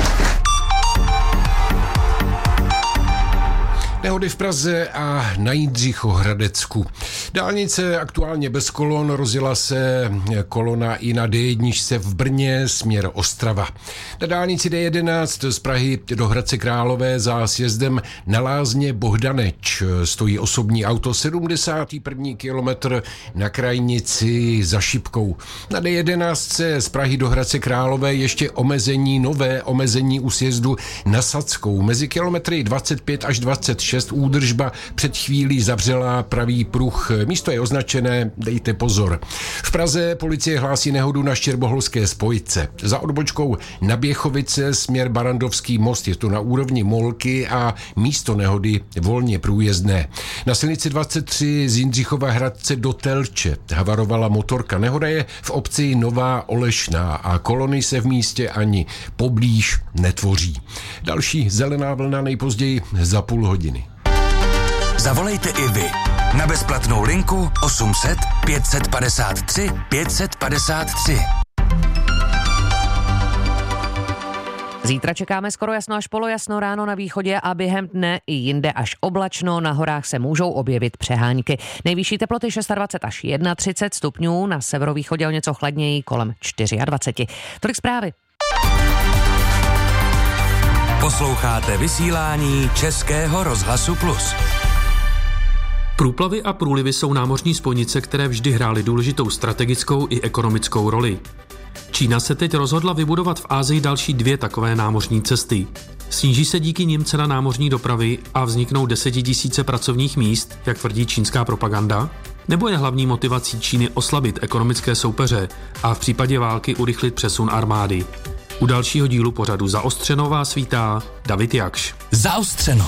Nehody v Praze a na Jindřichohradecku. Dálnice aktuálně bez kolon, rozjela se kolona i na D jedna v Brně směr Ostrava. Na dálnici D jedenáct z Prahy do Hradce Králové za sjezdem na Lázně Bohdaneč stojí osobní auto, sedmdesátý první kilometr na krajnici za Šipkou. Na D jedenáct z Prahy do Hradce Králové ještě omezení, nové omezení u sjezdu na Sadskou. Mezi kilometry dvacet pět až dvacet šest údržba před chvílí zavřela pravý pruh. Místo je označené, dejte pozor. V Praze policie hlásí nehodu na Štěrboholské spojce. Za odbočkou na Běchovice směr Barandovský most, je to na úrovni Molky a místo nehody volně průjezdné. Na silnici dvacet tři z Jindřichova Hradce do Telče havarovala motorka. Nehoda je v obci Nová Olešná a kolony se v místě ani poblíž netvoří. Další zelená vlna nejpozději za půl hodiny.
Zavolejte i vy na bezplatnou linku osm set pět padesát tři pět padesát tři.
Zítra čekáme skoro jasno až polojasno, ráno na východě a během dne i jinde až oblačno. Na horách se můžou objevit přehánky. Nejvyšší teploty dvacet šest až třicet jedna stupňů, na severovýchodě o něco chladněji kolem dvacet čtyři. Tolik zprávy.
Posloucháte vysílání Českého rozhlasu Plus.
Průplavy a průlivy jsou námořní spojnice, které vždy hrály důležitou strategickou i ekonomickou roli. Čína se teď rozhodla vybudovat v Asii další dvě takové námořní cesty. Sníží se díky nim cena námořní dopravy a vzniknou desetitisíce pracovních míst, jak tvrdí čínská propaganda? Nebo je hlavní motivací Číny oslabit ekonomické soupeře a v případě války urychlit přesun armády? U dalšího dílu pořadu Zaostřeno vás vítá David Jakš.
Zaostřeno.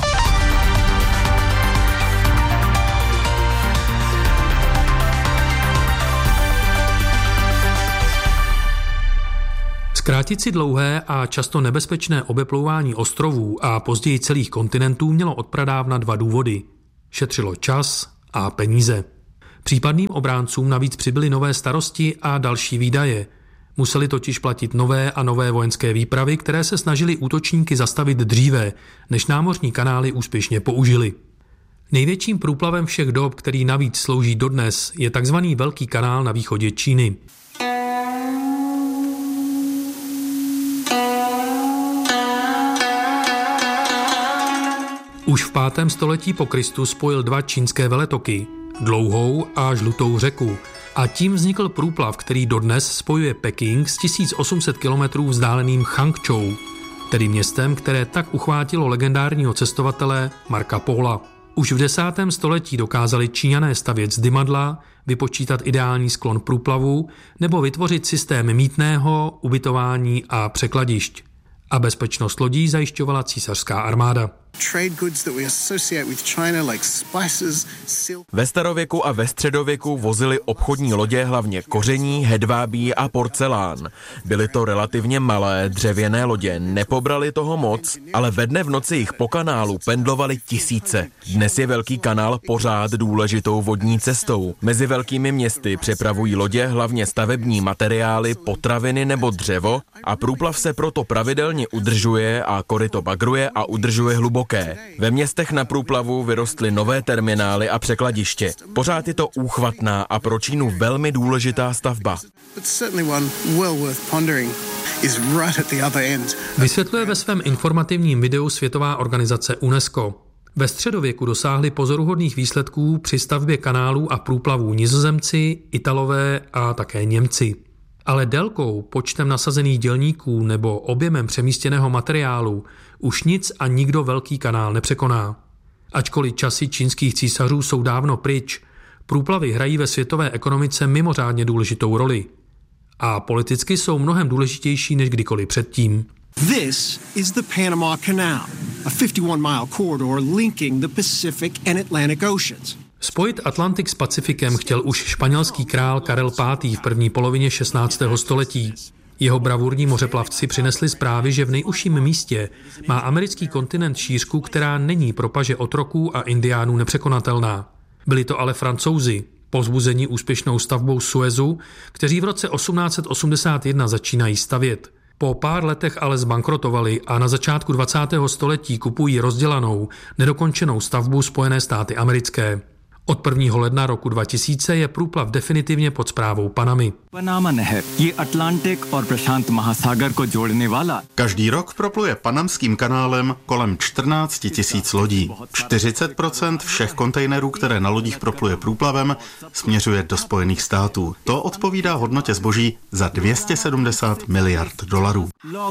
Zkrátit si dlouhé a často nebezpečné obeplouvání ostrovů a později celých kontinentů mělo odpradávna dva důvody. Šetřilo čas a peníze. Případným obráncům navíc přibyly nové starosti a další výdaje. Museli totiž platit nové a nové vojenské výpravy, které se snažily útočníky zastavit dříve, než námořní kanály úspěšně použili. Největším průplavem všech dob, který navíc slouží dodnes, je takzvaný Velký kanál na východě Číny. Už v pátém století po Kristu spojil dva čínské veletoky, Dlouhou a Žlutou řeku, a tím vznikl průplav, který dodnes spojuje Peking s tisíc osm set kilometrů vzdáleným Changčou, tedy městem, které tak uchvátilo legendárního cestovatele Marca Pola. Už v desátém století dokázali Číňané stavět z dymadla, vypočítat ideální sklon průplavu nebo vytvořit systém mýtného, ubytování a překladišť. A bezpečnost lodí zajišťovala císařská armáda.
Ve starověku a ve středověku vozily obchodní lodě hlavně koření, hedvábí a porcelán. Byly to relativně malé dřevěné lodě, nepobrali toho moc, ale ve dne v noci jich po kanálu pendlovaly tisíce. Dnes je Velký kanál pořád důležitou vodní cestou. Mezi velkými městy přepravují lodě hlavně stavební materiály, potraviny nebo dřevo a průplav se proto pravidelně udržuje a koryto bagruje a udržuje hluboko. Ve městech na průplavu vyrostly nové terminály a překladiště. Pořád je to úchvatná a pro Čínu velmi důležitá stavba.
Vysvětluje ve svém informativním videu Světová organizace UNESCO. Ve středověku dosáhli pozoruhodných výsledků při stavbě kanálů a průplavů Nizozemci, Italové a také Němci. Ale délkou, počtem nasazených dělníků nebo objemem přemístěného materiálu už nic a nikdo Velký kanál nepřekoná. Ačkoliv časy čínských císařů jsou dávno pryč, průplavy hrají ve světové ekonomice mimořádně důležitou roli. A politicky jsou mnohem důležitější než kdykoliv předtím.
This is the Panama Canal, a fifty-one mile corridor linking the Pacific and Atlantic Oceans.
Spojit Atlantik s Pacifikem chtěl už španělský král Karel pátý v první polovině šestnáctého století. Jeho bravurní mořeplavci přinesli zprávy, že v nejužším místě má americký kontinent šířku, která není pro paže otroků a indiánů nepřekonatelná. Byli to ale Francouzi, povzbuzení úspěšnou stavbou Suezu, kteří v roce osmnáct osmdesát jedna začínají stavět. Po pár letech ale zbankrotovali a na začátku dvacátého století kupují rozdělanou, nedokončenou stavbu Spojené státy americké. Od prvního ledna roku dva tisíce je průplav definitivně pod správou Panamy.
Každý rok propluje Panamským kanálem kolem čtrnáct tisíc lodí. čtyřicet procent všech kontejnerů, které na lodích propluje průplavem, směřuje do Spojených států. To odpovídá hodnotě zboží za dvě stě sedmdesát miliard dolarů.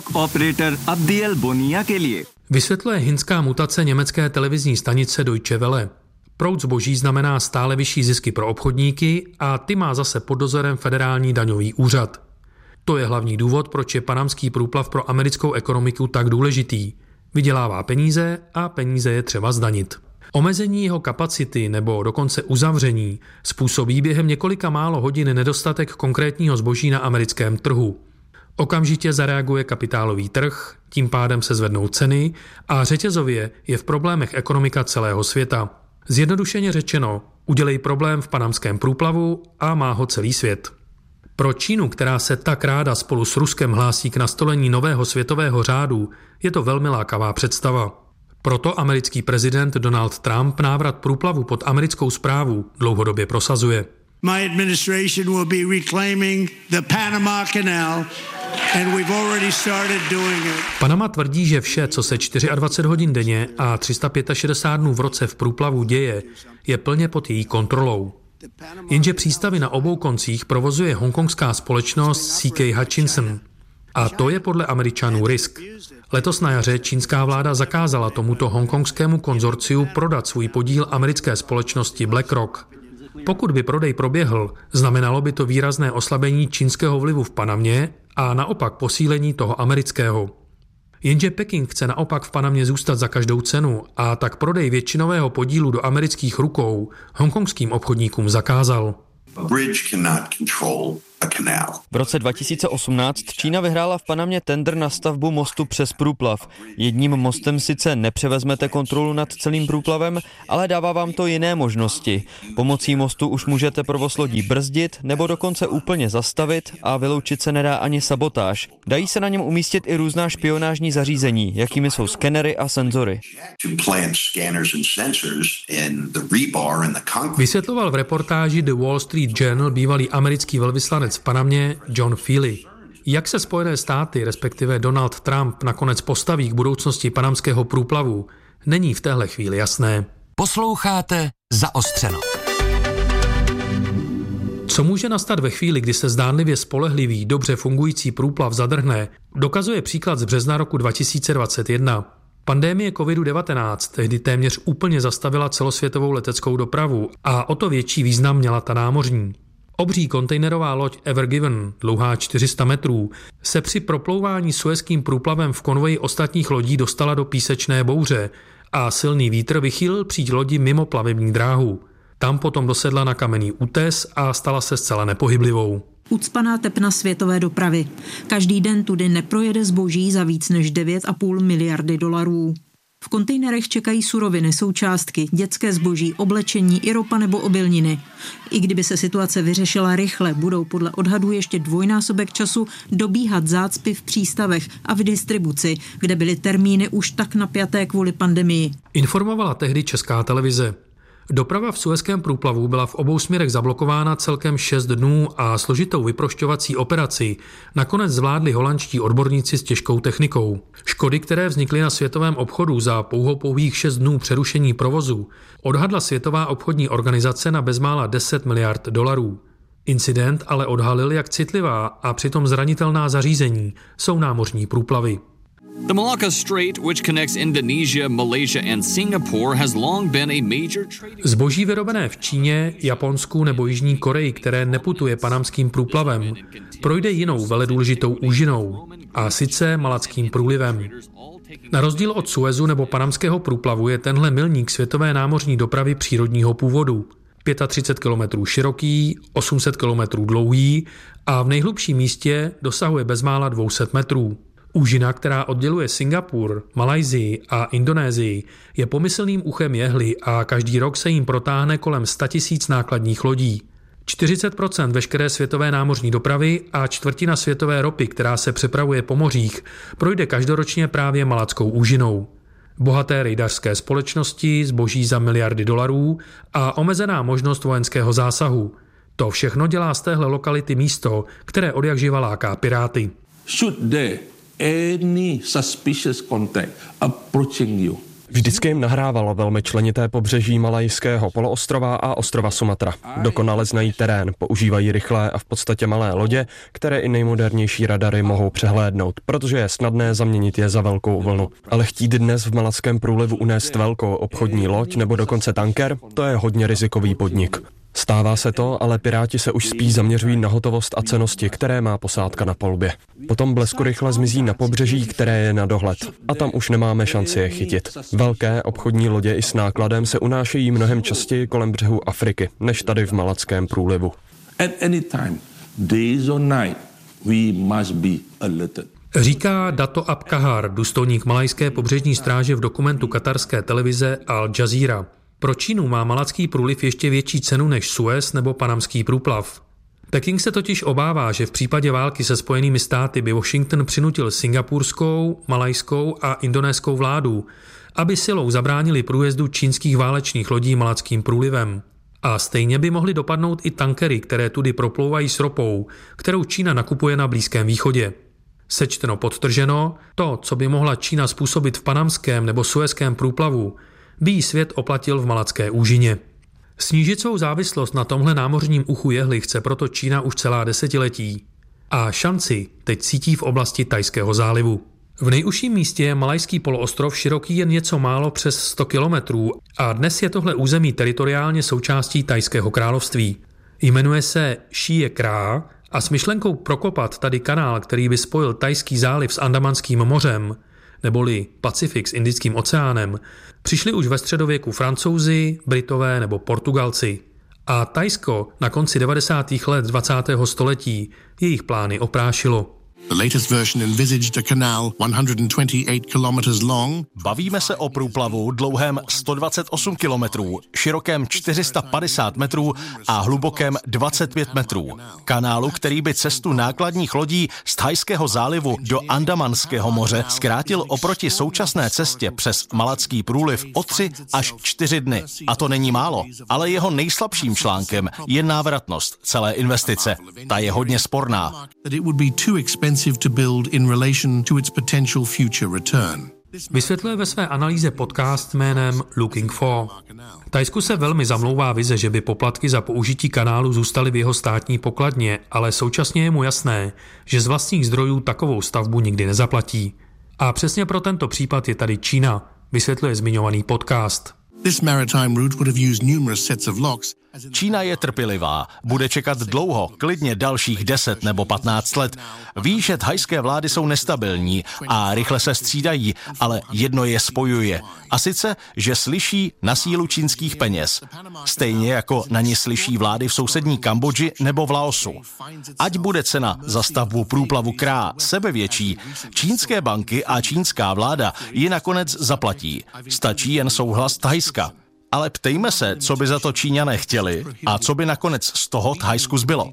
Vysvětluje hindská mutace německé televizní stanice Deutsche Welle. Proud zboží znamená stále vyšší zisky pro obchodníky a ty má zase pod dozorem federální daňový úřad. To je hlavní důvod, proč je panamský průplav pro americkou ekonomiku tak důležitý. Vydělává peníze a peníze je třeba zdanit. Omezení jeho kapacity nebo dokonce uzavření způsobí během několika málo hodin nedostatek konkrétního zboží na americkém trhu. Okamžitě zareaguje kapitálový trh, tím pádem se zvednou ceny a řetězově je v problémech ekonomika celého světa. Zjednodušeně řečeno, udělej problém v panamském průplavu a má ho celý svět. Pro Čínu, která se tak ráda spolu s Ruskem hlásí k nastolení nového světového řádu, je to velmi lákavá představa. Proto americký prezident Donald Trump návrat průplavu pod americkou správu dlouhodobě prosazuje.
My administration will be reclaiming the Panama Canal and we've already started doing it.
Panama tvrdí, že vše, co se dvacet čtyři hodin denně a tři sta šedesát pět dnů v roce v průplavu děje, je plně pod její kontrolou. Jenže přístavy na obou koncích provozuje hongkongská společnost C K Hutchison. A to je podle Američanů risk. Letos na jaře čínská vláda zakázala tomuto hongkongskému konzorciu prodat svůj podíl americké společnosti BlackRock. Pokud by prodej proběhl, znamenalo by to výrazné oslabení čínského vlivu v Panamě a naopak posílení toho amerického. Jenže Peking chce naopak v Panamě zůstat za každou cenu a tak prodej většinového podílu do amerických rukou hongkongským obchodníkům zakázal.
V roce dva tisíce osmnáct Čína vyhrála v Panamě tendr na stavbu mostu přes průplav. Jedním mostem sice nepřevezmete kontrolu nad celým průplavem, ale dává vám to jiné možnosti. Pomocí mostu už můžete provoz lodí brzdit nebo dokonce úplně zastavit a vyloučit se nedá ani sabotáž. Dají se na něm umístit i různá špionážní zařízení, jakými jsou skenery a senzory.
Vysvětloval v reportáži The Wall Street Journal bývalý americký velvyslanec v Panamě John Feely. Jak se Spojené státy, respektive Donald Trump, nakonec postaví k budoucnosti panamského průplavu, není v téhle chvíli jasné.
Posloucháte Zaostřeno.
Co může nastat ve chvíli, kdy se zdánlivě spolehlivý, dobře fungující průplav zadrhne, dokazuje příklad z března roku dva tisíce dvacet jedna. Pandémie kovidu devatenáct tehdy téměř úplně zastavila celosvětovou leteckou dopravu a o to větší význam měla ta námořní. Obří kontejnerová loď Ever Given, dlouhá čtyři sta metrů, se při proplouvání Suezským průplavem v konvoji ostatních lodí dostala do písečné bouře a silný vítr vychýlil příď lodi mimo plavební dráhu. Tam potom dosedla na kamenný útes a stala se zcela nepohyblivou.
Ucpaná tepna světové dopravy. Každý den tudy neprojede zboží za víc než devět a půl miliardy dolarů. V kontejnerech čekají suroviny, součástky, dětské zboží, oblečení i ropa nebo obilniny. I kdyby se situace vyřešila rychle, budou podle odhadů ještě dvojnásobek času dobíhat zácpy v přístavech a v distribuci, kde byly termíny už tak napjaté kvůli pandemii.
Informovala tehdy Česká televize. Doprava v Suezském průplavu byla v obou směrech zablokována celkem šest dnů a složitou vyprošťovací operaci nakonec zvládli holandští odborníci s těžkou technikou. Škody, které vznikly na světovém obchodu za pouhou pouhých šest dnů přerušení provozu, odhadla Světová obchodní organizace na bezmála deset miliard dolarů. Incident ale odhalil, jak citlivá a přitom zranitelná zařízení jsou námořní průplavy.
The Malacca Strait, which connects Indonesia, Malaysia and Singapore, has long been a major trade.
Zboží vyrobené v Číně, Japonsku nebo Jižní Koreji, které neputuje panamským průplavem, projde jinou veledůležitou úžinou, a sice Malackým průlivem. Na rozdíl od Suezu nebo panamského průplavu je tenhle milník světové námořní dopravy přírodního původu. třicet pět kilometrů široký, osm set kilometrů dlouhý a v nejhlubším místě dosahuje bezmála dvě stě metrů. Úžina, která odděluje Singapur, Malajsii a Indonésii, je pomyslným uchem jehly a každý rok se jim protáhne kolem sto tisíc nákladních lodí. čtyřicet procent veškeré světové námořní dopravy a čtvrtina světové ropy, která se přepravuje po mořích, projde každoročně právě Malackou úžinou. Bohaté rejdařské společnosti, zboží za miliardy dolarů a omezená možnost vojenského zásahu. To všechno dělá z téhle lokality místo, které odjakživa láká piráty.
Any suspicious contact approaching you.
Vždycky jim nahrávalo velmi členité pobřeží Malajského poloostrova a ostrova Sumatra. Dokonale znají terén, používají rychlé a v podstatě malé lodě, které i nejmodernější radary mohou přehlédnout, protože je snadné zaměnit je za velkou vlnu. Ale chtít dnes v Malackém průlivu unést velkou obchodní loď nebo dokonce tanker, to je hodně rizikový podnik. Stává se to, ale piráti se už spíš zaměřují na hotovost a cennosti, které má posádka na palubě. Potom blesku rychle zmizí na pobřeží, které je na dohled. A tam už nemáme šanci je chytit. Velké obchodní lodě i s nákladem se unášejí mnohem častěji kolem břehu Afriky, než tady v Malackém průlivu.
At any time, days or night, we must be alerted.
Říká Dato Abkahar, důstojník malajské pobřežní stráže v dokumentu katarské televize Al Jazeera. Pro Čínu má Malacký průliv ještě větší cenu než Suez nebo panamský průplav. Peking se totiž obává, že v případě války se Spojenými státy by Washington přinutil singapurskou, malajskou a indonéskou vládu, aby silou zabránili průjezdu čínských válečných lodí Malackým průlivem. A stejně by mohly dopadnout i tankery, které tudy proplouvají s ropou, kterou Čína nakupuje na Blízkém východě. Sečteno podtrženo, to, co by mohla Čína způsobit v panamském nebo suezském průplavu, by jí svět oplatil v Malacké úžině. Snížit svou závislost na tomhle námořním uchu jehly chce proto Čína už celá desetiletí. A šanci teď cítí v oblasti Thajského zálivu. V nejužším místě je Malajský poloostrov široký jen něco málo přes sto kilometrů a dnes je tohle území teritoriálně součástí Thajského království. Jmenuje se Šíje Krá a s myšlenkou prokopat tady kanál, který by spojil Thajský záliv s Andamanským mořem, neboli Pacifik s Indickým oceánem, přišli už ve středověku Francouzi, Britové nebo Portugalci. A Thajsko na konci devadesátých let dvacátého století jejich plány oprášilo.
The latest version envisaged a canal one hundred twenty-eight kilometers long.
Bavíme se o průplavu dlouhém sto dvacet osm kilometrů, širokém čtyři sta padesát metrů a hlubokém dvacet pět metrů. Kanálu, který by cestu nákladních lodí z Thajského zálivu do Andamanského moře zkrátil oproti současné cestě přes Malacký průliv o tři až čtyři dny. A to není málo, ale jeho nejslabším článkem je návratnost celé investice. Ta je hodně sporná.
To build in relation to its potential future return.
Vysvětluje ve své analýze podcast jménem Looking for. Thajsku se velmi zamlouvá vize, že by poplatky za použití kanálu zůstaly v jeho státní pokladně, ale současně je mu jasné, že z vlastních zdrojů takovou stavbu nikdy nezaplatí. A přesně pro tento případ je tady Čína, vysvětluje zmiňovaný podcast.
This maritime route would have used numerous sets of locks.
Čína je trpělivá, bude čekat dlouho, klidně dalších deset nebo patnáct let. Ví, že thajské vlády jsou nestabilní a rychle se střídají, ale jedno je spojuje. A sice, že slyší na sílu čínských peněz. Stejně jako na ně slyší vlády v sousední Kambodži nebo v Laosu. Ať bude cena za stavbu průplavu Krá sebevětší, čínské banky a čínská vláda ji nakonec zaplatí. Stačí jen souhlas Thajska. Ale ptejme se, co by za to Číňané chtěli a co by nakonec z toho Thajsku zbylo.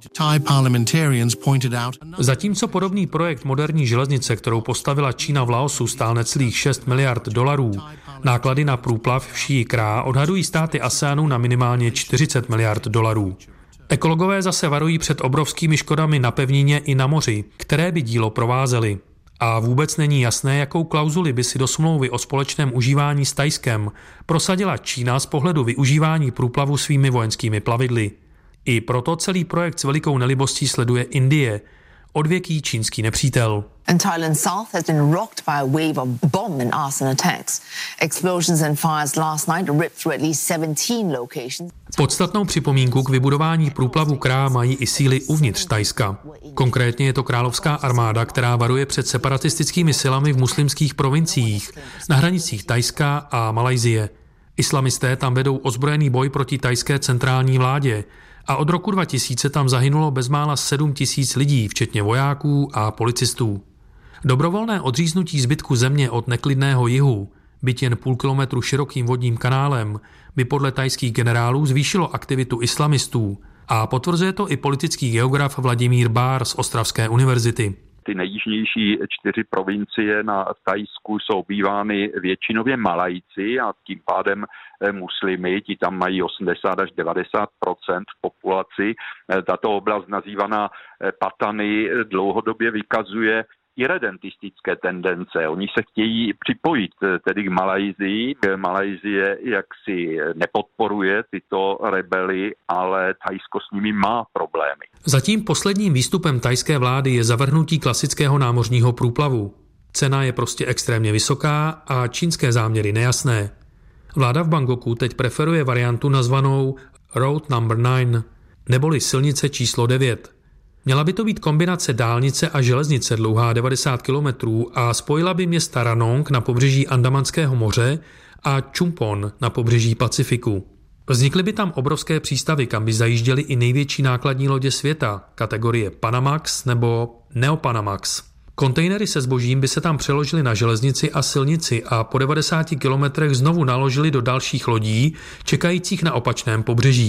Zatímco podobný projekt moderní železnice, kterou postavila Čína v Laosu, stál necelých šest miliard dolarů, náklady na průplav v Šíji Krá odhadují státy ASEANu na minimálně čtyřicet miliard dolarů. Ekologové zase varují před obrovskými škodami na pevnině i na moři, které by dílo provázely. A vůbec není jasné, jakou klauzuli by si do smlouvy o společném užívání s Thajskem prosadila Čína z pohledu využívání průplavu svými vojenskými plavidly. I proto celý projekt s velikou nelibostí sleduje Indie, odvěký čínský nepřítel.
And Thailand South has been rocked by a wave of bomb and arson attacks. Explosions and fires last night ripped through at least seventeen locations.
Podstatnou připomínku k vybudování průplavu Krá mají i síly uvnitř Thajska. Konkrétně je to královská armáda, která varuje před separatistickými silami v muslimských provinciích na hranicích Thajska a Malajsie. Islamisté tam vedou ozbrojený boj proti thajské centrální vládě a od roku dva tisíce tam zahynulo bezmála sedm tisíc lidí, včetně vojáků a policistů. Dobrovolné odříznutí zbytku země od neklidného jihu, byť jen půl kilometru širokým vodním kanálem, by podle thajských generálů zvýšilo aktivitu islamistů a potvrzuje to i politický geograf Vladimír Bár z Ostravské univerzity.
Ty nejjižnější čtyři provincie na Thajsku jsou bývány většinově Malajci a tím pádem muslimy, ti tam mají osmdesát až devadesát procent populaci. Tato oblast nazývaná Patany dlouhodobě vykazuje irredentistické tendence. Oni se chtějí připojit tedy k Malajsii. Malajsie jaksi nepodporuje tyto rebely, ale Thajsko s nimi má problémy.
Zatím posledním výstupem thajské vlády je zavrhnutí klasického námořního průplavu. Cena je prostě extrémně vysoká a čínské záměry nejasné. Vláda v Bangkoku teď preferuje variantu nazvanou Road number nine, neboli silnice číslo devět. Měla by to být kombinace dálnice a železnice dlouhá devadesát kilometrů a spojila by města Ranong na pobřeží Andamanského moře a Chumpon na pobřeží Pacifiku. Vznikly by tam obrovské přístavy, kam by zajížděly i největší nákladní lodě světa, kategorie Panamax nebo Neopanamax. Kontejnery se zbožím by se tam přeložily na železnici a silnici a po devadesáti kilometrech znovu naložily do dalších lodí, čekajících na opačném pobřeží.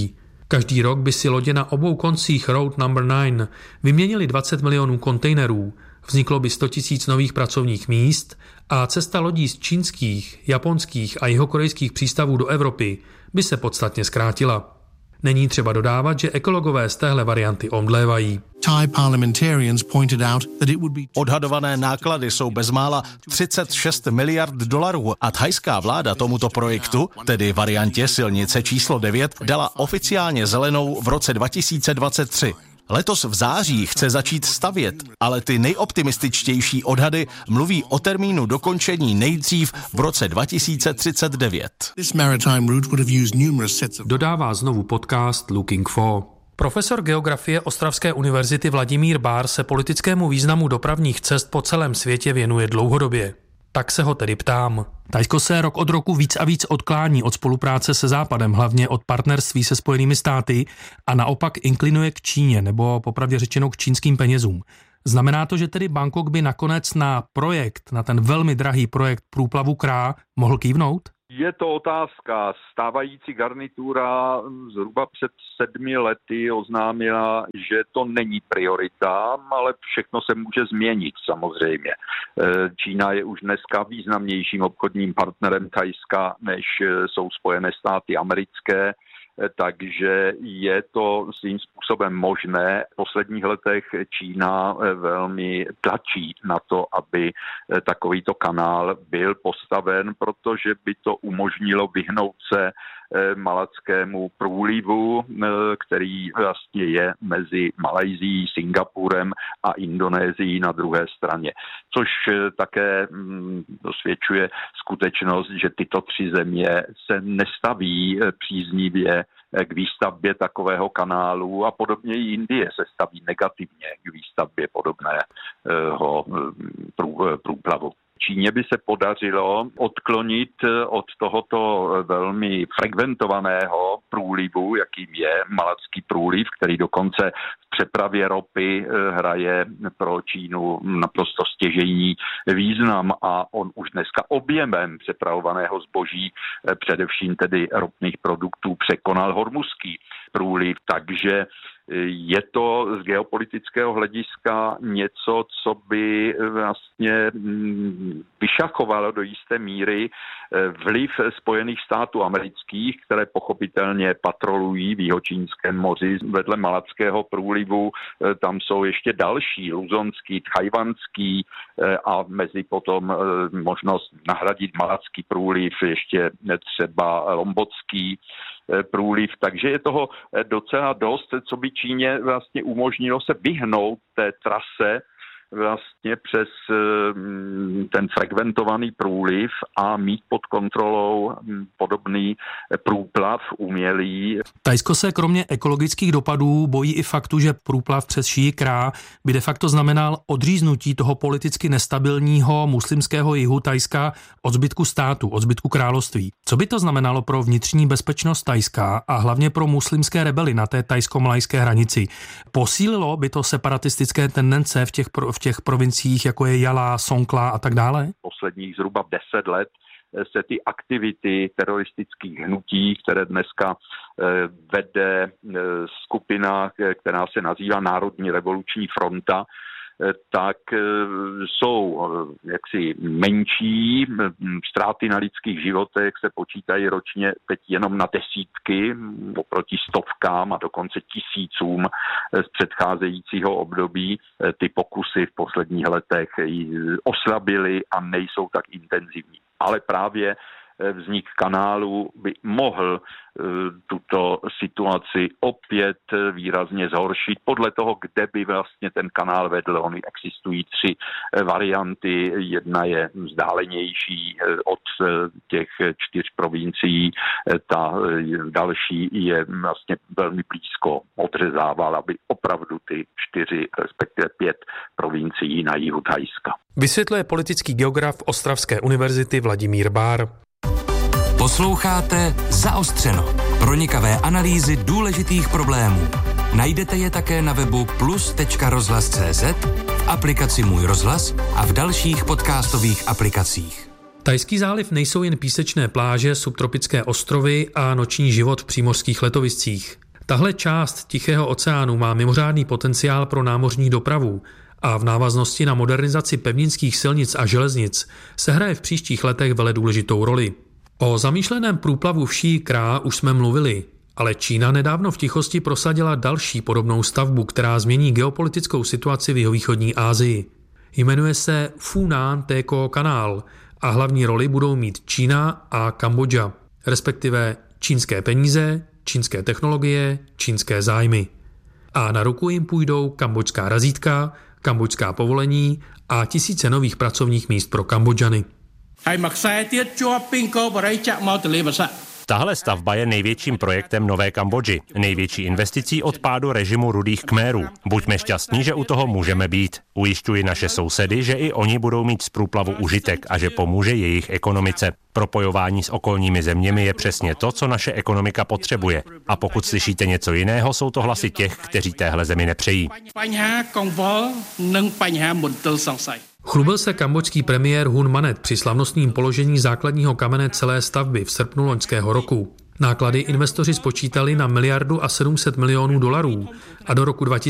Každý rok by si lodě na obou koncích Road number nine vyměnili dvacet milionů kontejnerů, vzniklo by sto tisíc nových pracovních míst a cesta lodí z čínských, japonských a jihokorejských přístavů do Evropy by se podstatně zkrátila. Není třeba dodávat, že ekologové z téhle varianty omdlévají.
Odhadované náklady jsou bezmála třicet šest miliard dolarů a thajská vláda tomuto projektu, tedy variantě silnice číslo devět, dala oficiálně zelenou v roce dva tisíce dvacet tři. Letos v září chce začít stavět, ale ty nejoptimističtější odhady mluví o termínu dokončení nejdřív v roce dva tisíce třicet devět.
Dodává znovu podcast Looking for. Profesor geografie Ostravské univerzity Vladimír Bár se politickému významu dopravních cest po celém světě věnuje dlouhodobě. Tak se ho tedy ptám. Thajsko se rok od roku víc a víc odklání od spolupráce se Západem, hlavně od partnerství se Spojenými státy a naopak inklinuje k Číně, nebo popravdě řečeno k čínským penězům. Znamená to, že tedy Bangkok by nakonec na projekt, na ten velmi drahý projekt průplavu Krá mohl kývnout?
Je to otázka. Stávající garnitura zhruba před sedmi lety oznámila, že to není priorita, ale všechno se může změnit samozřejmě. Čína je už dneska významnějším obchodním partnerem Thajska, než jsou Spojené státy americké. Takže je to svým způsobem možné. V posledních letech Čína velmi tlačí na to, aby takovýto kanál byl postaven, protože by to umožnilo vyhnout se malackému průlivu, který vlastně je mezi Malajsií, Singapurem a Indonésií na druhé straně. Což také dosvědčuje skutečnost, že tyto tři země se nestaví příznivě k výstavbě takového kanálu a podobně i Indie se staví negativně k výstavbě podobného průplavu. Číně by se podařilo odklonit od tohoto velmi frekventovaného průlivu, jakým je Malacký průliv, který dokonce v přepravě ropy hraje pro Čínu naprosto stěžejní význam a on už dneska objemem přepravovaného zboží, především tedy ropných produktů, překonal Hormuzský průliv, takže je to z geopolitického hlediska něco, co by vlastně vyšachovalo do jisté míry vliv Spojených států amerických, které pochopitelně patrolují v Jihočínském moři vedle Malackého průlivu. Tam jsou ještě další, luzonský, tchajvanský a mezi potom možnost nahradit Malacký průliv ještě třeba lombotský průliv, takže je toho docela dost, co by Číně vlastně umožnilo se vyhnout té trase vlastně přes ten frekventovaný průliv a mít pod kontrolou podobný průplav umělý.
Thajsko se kromě ekologických dopadů bojí i faktu, že průplav přes Šíji Krá by de facto znamenal odříznutí toho politicky nestabilního muslimského jihu Thajska od zbytku státu, od zbytku království. Co by to znamenalo pro vnitřní bezpečnost Thajska a hlavně pro muslimské rebely na té thajsko-malajské hranici? Posílilo by to separatistické tendence v těch, v těch provinciích, jako je Jala, Songkhla a tak dále?
Posledních zhruba deset let se ty aktivity teroristických hnutí, které dneska vede skupina, která se nazývá Národní revoluční fronta, tak jsou jaksi menší, ztráty na lidských životech se počítají ročně teď jenom na desítky oproti stovkám a dokonce tisícům z předcházejícího období. Ty pokusy v posledních letech oslabily a nejsou tak intenzivní. Ale právě vznik kanálu by mohl tuto situaci opět výrazně zhoršit podle toho, kde by vlastně ten kanál vedl. Ony existují tři varianty. Jedna je vzdálenější od těch čtyř provincií, ta další je vlastně velmi blízko odřezával, aby opravdu ty čtyři, respektive pět provincií na jihu Thajska.
Vysvětluje politický geograf Ostravské univerzity Vladimír Bár.
Posloucháte Zaostřeno. Pronikavé analýzy důležitých problémů. Najdete je také na webu plus tečka rozhlas tečka cé zet, v aplikaci Můj rozhlas a v dalších podcastových aplikacích.
Thajský záliv nejsou jen písečné pláže, subtropické ostrovy a noční život v přímořských letoviscích. Tahle část Tichého oceánu má mimořádný potenciál pro námořní dopravu a v návaznosti na modernizaci pevninských silnic a železnic se hraje v příštích letech vele důležitou roli. O zamýšleném průplavu vší Krá už jsme mluvili, ale Čína nedávno v tichosti prosadila další podobnou stavbu, která změní geopolitickou situaci v jihovýchodní Asii. Jmenuje se Funan Téko kanál a hlavní roli budou mít Čína a Kambodža, respektive čínské peníze, čínské technologie, čínské zájmy. A na ruku jim půjdou kambodžská razítka, kambodžská povolení a tisíce nových pracovních míst pro Kambodžany.
Tahle stavba je největším projektem Nové Kambodži, největší investicí od pádu režimu Rudých Khmerů. Buďme šťastní, že u toho můžeme být. Ujišťuji naše sousedy, že i oni budou mít z průplavu užitek a že pomůže jejich ekonomice. Propojování s okolními zeměmi je přesně to, co naše ekonomika potřebuje. A pokud slyšíte něco jiného, jsou to hlasy těch, kteří téhle zemi nepřejí.
Chlubil se kambodžský premiér Hun Manet při slavnostním položení základního kamene celé stavby v srpnu loňského roku. Náklady investoři spočítali na miliardu a sedm set milionů dolarů a do roku dva tisíce